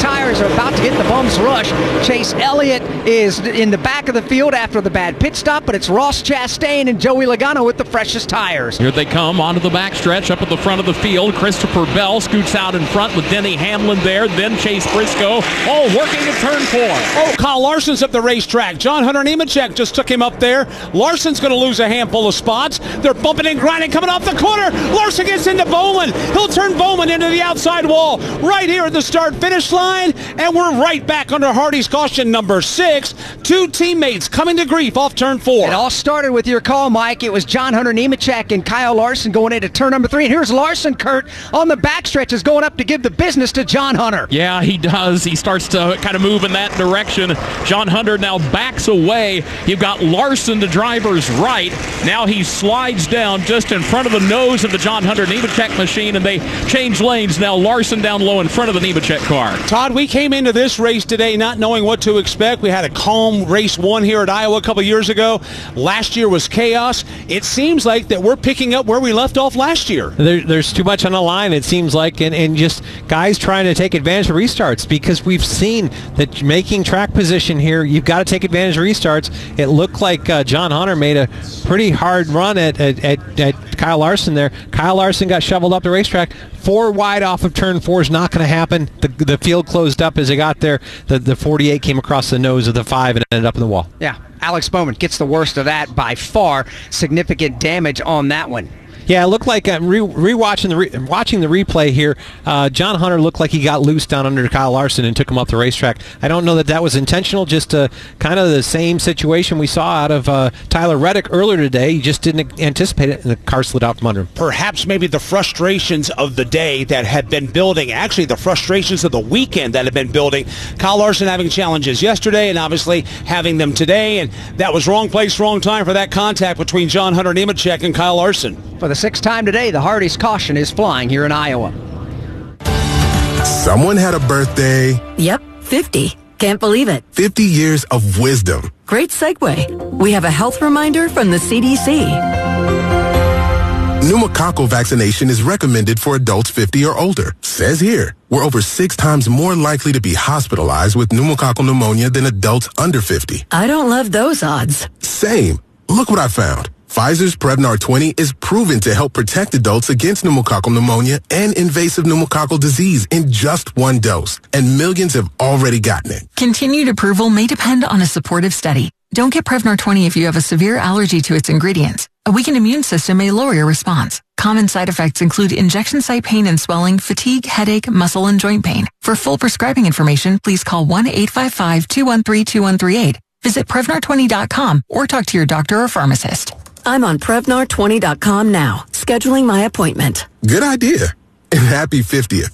are about to hit the bumps rush. Chase Elliott is in the back of the field after the bad pit stop, but it's Ross Chastain and Joey Logano with the freshest tires. Here they come onto the backstretch up at the front of the field. Christopher Bell scoots out in front with Denny Hamlin there, then Chase Briscoe, all working at turn 4. Oh, Kyle Larson's up the racetrack. John Hunter Nemechek just took him up there. Larson's going to lose a handful of spots. They're bumping and grinding coming off the corner. Larson gets into Bowman. He'll turn Bowman into the outside wall right here at the start-finish line, and we're right back under Hardy's caution number 6. 2 teammates coming to grief off turn 4. It all started with your call, Mike. It was John Hunter Nemechek and Kyle Larson going into turn number 3, and here's Larson, Kurt, on the backstretch is going up to give the business to John Hunter. Yeah, he does. He starts to kind of move in that direction. John Hunter now backs away. You've got Larson to driver's right. Now he slides down just in front of the nose of the John Hunter Nemechek machine, and they change lanes. Now Larson down low in front of the Nemechek car. Todd, we came into this race today not knowing what to expect. We had a calm race 1 here at Iowa a couple years ago. Last year was chaos. It seems like that we're picking up where we left off last year. There's too much on the line, it seems like, and just guys trying to take advantage of restarts, because we've seen that making track position here, you've got to take advantage of restarts. It looked like John Hunter made a pretty hard run at Kyle Larson there. Kyle Larson got shoveled up the racetrack. 4 wide off of turn 4 is not going to happen. The field closed up as they got there. The 48 came across the nose of the 5 and ended up in the wall. Yeah, Alex Bowman gets the worst of that by far. Significant damage on that one. Yeah, it looked like watching the replay here. John Hunter looked like he got loose down under Kyle Larson and took him up the racetrack. I don't know that was intentional. Just kind of the same situation we saw out of Tyler Reddick earlier today. He just didn't anticipate it, and the car slid out from under him. Perhaps maybe the frustrations of the day that had been building, actually the frustrations of the weekend that had been building. Kyle Larson having challenges yesterday and obviously having them today, and that was wrong place, wrong time for that contact between John Hunter Nemechek and Kyle Larson. For the 6th time today, the Hardy's caution is flying here in Iowa. Someone had a birthday. Yep, 50. Can't believe it. 50 years of wisdom. Great segue. We have a health reminder from the CDC. Pneumococcal vaccination is recommended for adults 50 or older. Says here, we're over 6 times more likely to be hospitalized with pneumococcal pneumonia than adults under 50. I don't love those odds. Same. Look what I found. Pfizer's Prevnar 20 is proven to help protect adults against pneumococcal pneumonia and invasive pneumococcal disease in just 1 dose, and millions have already gotten it. Continued approval may depend on a supportive study. Don't get Prevnar 20 if you have a severe allergy to its ingredients. A weakened immune system may lower your response. Common side effects include injection site pain and swelling, fatigue, headache, muscle, and joint pain. For full prescribing information, please call 1-855-213-2138. Visit Prevnar20.com or talk to your doctor or pharmacist. I'm on Prevnar20.com now, scheduling my appointment. Good idea. And happy 50th.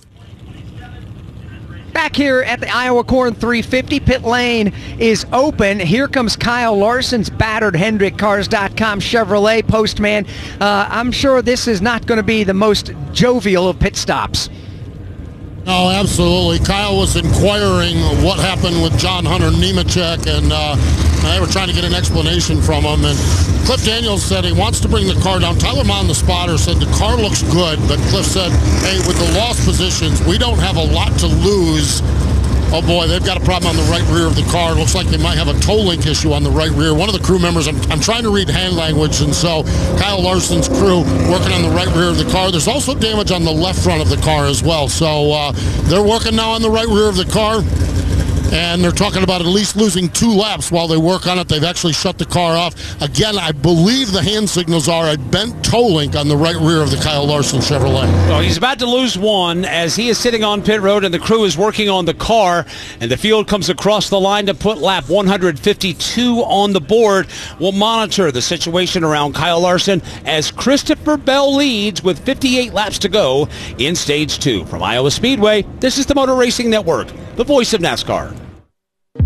Back here at the Iowa Corn 350, pit lane is open. Here comes Kyle Larson's battered HendrickCars.com Chevrolet postman. I'm sure this is not going to be the most jovial of pit stops. No, absolutely. Kyle was inquiring what happened with John Hunter Nemechek, and they were trying to get an explanation from him. And Cliff Daniels said he wants to bring the car down. Tyler Mon, the spotter, said the car looks good, but Cliff said, hey, with the lost positions, we don't have a lot to lose. Oh boy, they've got a problem on the right rear of the car. Looks like they might have a toe link issue on the right rear. One of the crew members, I'm trying to read hand language, and so Kyle Larson's crew working on the right rear of the car. There's also damage on the left front of the car as well. So they're working now on the right rear of the car. And they're talking about at least losing 2 laps while they work on it. They've actually shut the car off. Again, I believe the hand signals are a bent toe link on the right rear of the Kyle Larson Chevrolet. Well, he's about to lose 1 as he is sitting on pit road and the crew is working on the car. And the field comes across the line to put lap 152 on the board. We'll monitor the situation around Kyle Larson as Christopher Bell leads with 58 laps to go in Stage 2. From Iowa Speedway, this is the Motor Racing Network, the voice of NASCAR.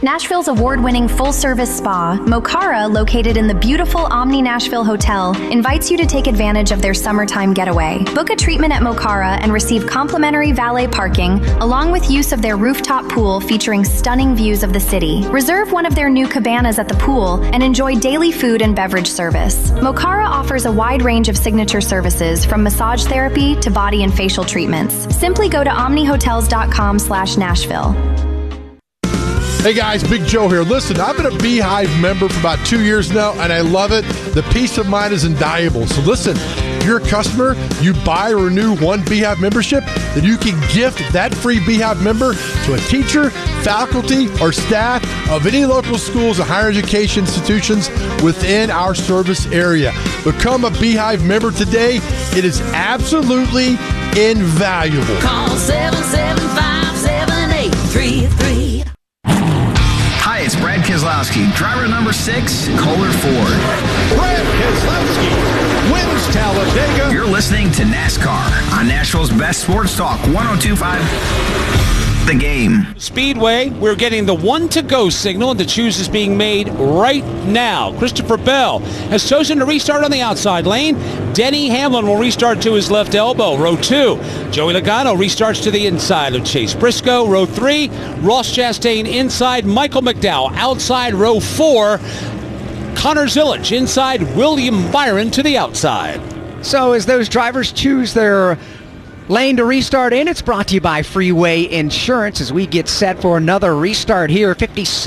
Nashville's award-winning full-service spa, Mokara, located in the beautiful Omni Nashville Hotel, invites you to take advantage of their summertime getaway. Book a treatment at Mokara and receive complimentary valet parking, along with use of their rooftop pool featuring stunning views of the city. Reserve one of their new cabanas at the pool and enjoy daily food and beverage service. Mokara offers a wide range of signature services, from massage therapy to body and facial treatments. Simply go to omnihotels.com/Nashville. Hey guys, Big Joe here. Listen, I've been a Beehive member for about 2 years now, and I love it. The peace of mind is invaluable. So listen, if you're a customer, you buy or renew one Beehive membership, then you can gift that free Beehive member to a teacher, faculty, or staff of any local schools and higher education institutions within our service area. Become a Beehive member today. It is absolutely invaluable. Call 775-7833. Hi, it's Brad Keselowski, driver number 6, Kohler Ford. Brad Keselowski wins Talladega. You're listening to NASCAR on Nashville's best sports talk, 102.5 The Game. Speedway, we're getting the 1 to go signal, and the choose is being made right now. Christopher Bell has chosen to restart on the outside lane. Denny Hamlin will restart to his left elbow. Row 2, Joey Logano restarts to the inside of Chase Briscoe. Row 3, Ross Chastain inside, Michael McDowell outside. Row 4, Connor Zilisch inside, William Byron to the outside. So as those drivers choose their lane to restart in, it's brought to you by Freeway Insurance as we get set for another restart here.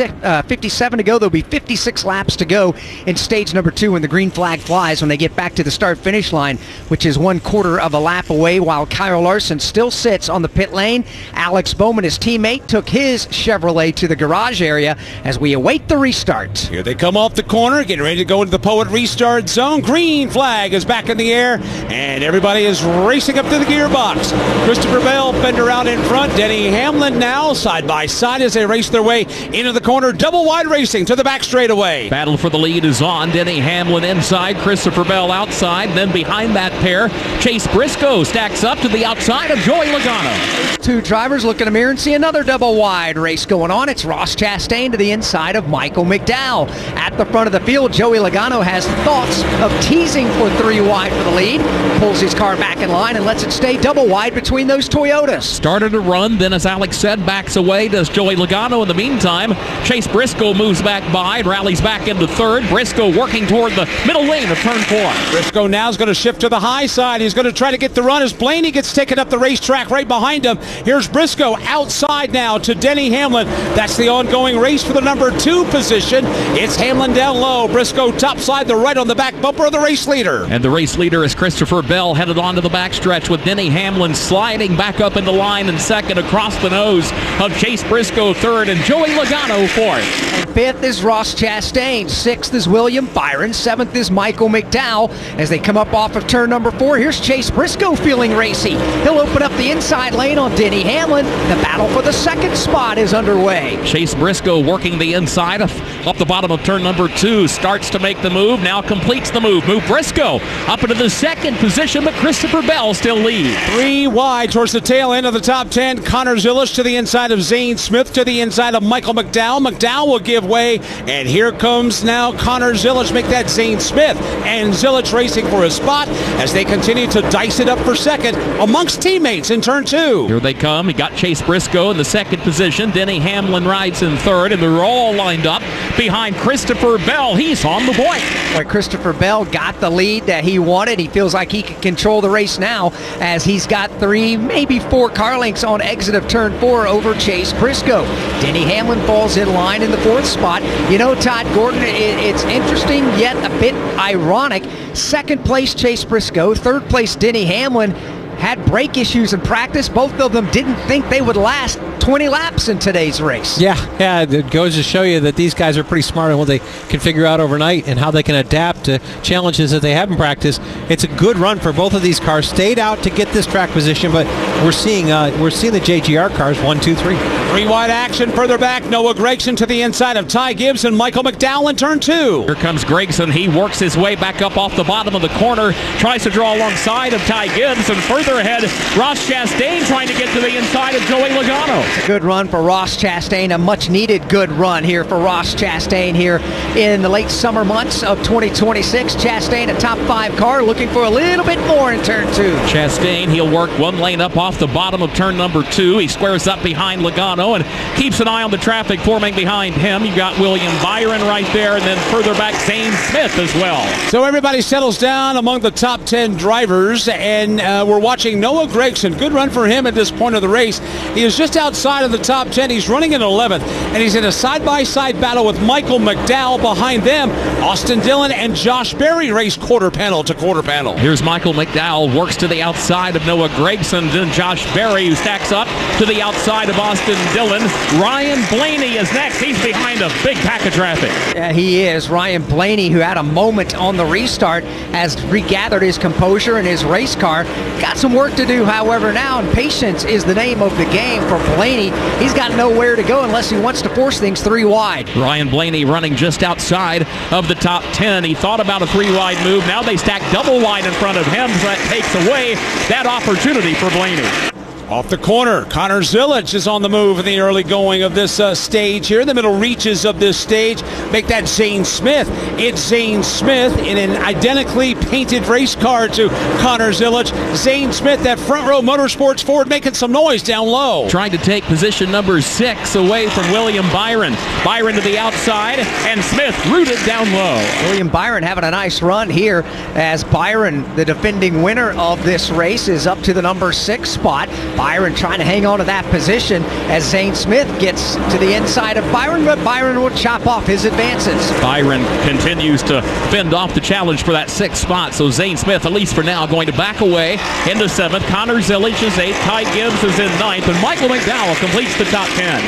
57 to go. There'll be 56 laps to go in stage number 2 when the green flag flies when they get back to the start-finish line, which is 1/4 of a lap away, while Kyle Larson still sits on the pit lane. Alex Bowman, his teammate, took his Chevrolet to the garage area as we await the restart. Here they come off the corner, getting ready to go into the Poet restart zone. Green flag is back in the air, and everybody is racing up to the gearbox. Christopher Bell, fender out in front. Denny Hamlin now side by side as they race their way into the corner. Double wide racing to the back straightaway. Battle for the lead is on. Denny Hamlin inside, Christopher Bell outside. Then behind that pair, Chase Briscoe stacks up to the outside of Joey Logano. Two drivers look in a mirror and see another double wide race going on. It's Ross Chastain to the inside of Michael McDowell. At the front of the field, Joey Logano has thoughts of teasing for 3 wide for the lead. Pulls his car back in line and lets it stay double wide between those Toyotas. Started to run, then as Alex said, backs away, does Joey Logano. In the meantime, Chase Briscoe moves back by and rallies back into third. Briscoe working toward the middle lane of turn 4. Briscoe now is going to shift to the high side. He's going to try to get the run as Blaney gets taken up the racetrack right behind him. Here's Briscoe outside now to Denny Hamlin. That's the ongoing race for the number 2 position. It's Hamlin down low. Briscoe topside, the right on the back bumper of the race leader. And the race leader is Christopher Bell, headed onto the backstretch with Denny Hamlin sliding back up in the line in second, across the nose of Chase Briscoe third, and Joey Logano fourth. And 5th is Ross Chastain. 6th is William Byron. 7th is Michael McDowell. As they come up off of turn number 4, here's Chase Briscoe feeling racy. He'll open up the inside lane on Denny Hamlin. The battle for the 2nd spot is underway. Chase Briscoe working the inside up the bottom of turn number 2. Starts to make the move, now completes the move. Move Briscoe up into the 2nd position, but Christopher Bell still leads. 3 wide towards the tail end of the top 10. Connor Zilisch to the inside of Zane Smith to the inside of Michael McDowell. McDowell will give way, and here comes now Connor Zilisch. Make that Zane Smith, and Zilisch racing for a spot as they continue to dice it up for second amongst teammates in turn 2. Here they come. He got Chase Briscoe in the 2nd position. Denny Hamlin rides in 3rd, and they're all lined up behind Christopher Bell. He's on the point. Boy, Christopher Bell got the lead that he wanted. He feels like he can control the race now as he's got 3, maybe 4 car lengths on exit of turn 4 over Chase Briscoe. Denny Hamlin falls in line in the 4th spot. You know, Todd Gordon, it's interesting yet a bit ironic. 2nd place Chase Briscoe, 3rd place Denny Hamlin had brake issues in practice. Both of them didn't think they would last 20 laps in today's race. Yeah, it goes to show you that these guys are pretty smart on what they can figure out overnight and how they can adapt to challenges that they have in practice. It's a good run for both of these cars. Stayed out to get this track position, but we're seeing the JGR cars 1, 2, 3. 3 wide action further back. Noah Gragson to the inside of Ty Gibbs and Michael McDowell in turn 2. Here comes Gragson. He works his way back up off the bottom of the corner, tries to draw alongside of Ty Gibbs, and further ahead, Ross Chastain trying to get to the inside of Joey Logano. It's a good run for Ross Chastain, a much-needed good run here for Ross Chastain here in the late summer months of 2026. Chastain, a top 5 car, looking for a little bit more in turn 2. Chastain, he'll work one lane up off the bottom of turn number 2. He squares up behind Logano and keeps an eye on the traffic forming behind him. You've got William Byron right there, and then further back, Zane Smith as well. So everybody settles down among the top 10 drivers, and we're watching Noah Gragson. Good run for him at this point of the race. He is just outside of the top 10. He's running in 11th, and he's in a side-by-side battle with Michael McDowell behind them. Austin Dillon and Josh Berry race quarter panel to quarter panel. Here's Michael McDowell, works to the outside of Noah Gragson, then Josh Berry, who stacks up to the outside of Austin Dillon. Ryan Blaney is next. He's behind a big pack of traffic. Yeah, he is. Ryan Blaney, who had a moment on the restart, has regathered his composure in his race car. Got some work to do, however, now, and patience is the name of the game for Blaney. He's got nowhere to go unless he wants to force things 3 wide. Ryan Blaney running just outside of the top 10. He thought about a 3 wide move. Now they stack double wide in front of him, so that takes away that opportunity for Blaney. Off the corner, Connor Zilic is on the move in the early going of this stage here. The middle reaches of this stage make that Zane Smith. It's Zane Smith in an identically painted race car to Connor Zilic. Zane Smith, that front row Motorsports Ford, making some noise down low. Trying to take position number 6 away from William Byron. Byron to the outside, and Smith rooted down low. William Byron having a nice run here as Byron, the defending winner of this race, is up to the number 6 spot. Byron trying to hang on to that position as Zane Smith gets to the inside of Byron, but Byron will chop off his advances. Byron continues to fend off the challenge for that 6th spot, so Zane Smith, at least for now, going to back away into 7th. Connor Zilic is 8th. Ty Gibbs is in 9th, and Michael McDowell completes the top 10.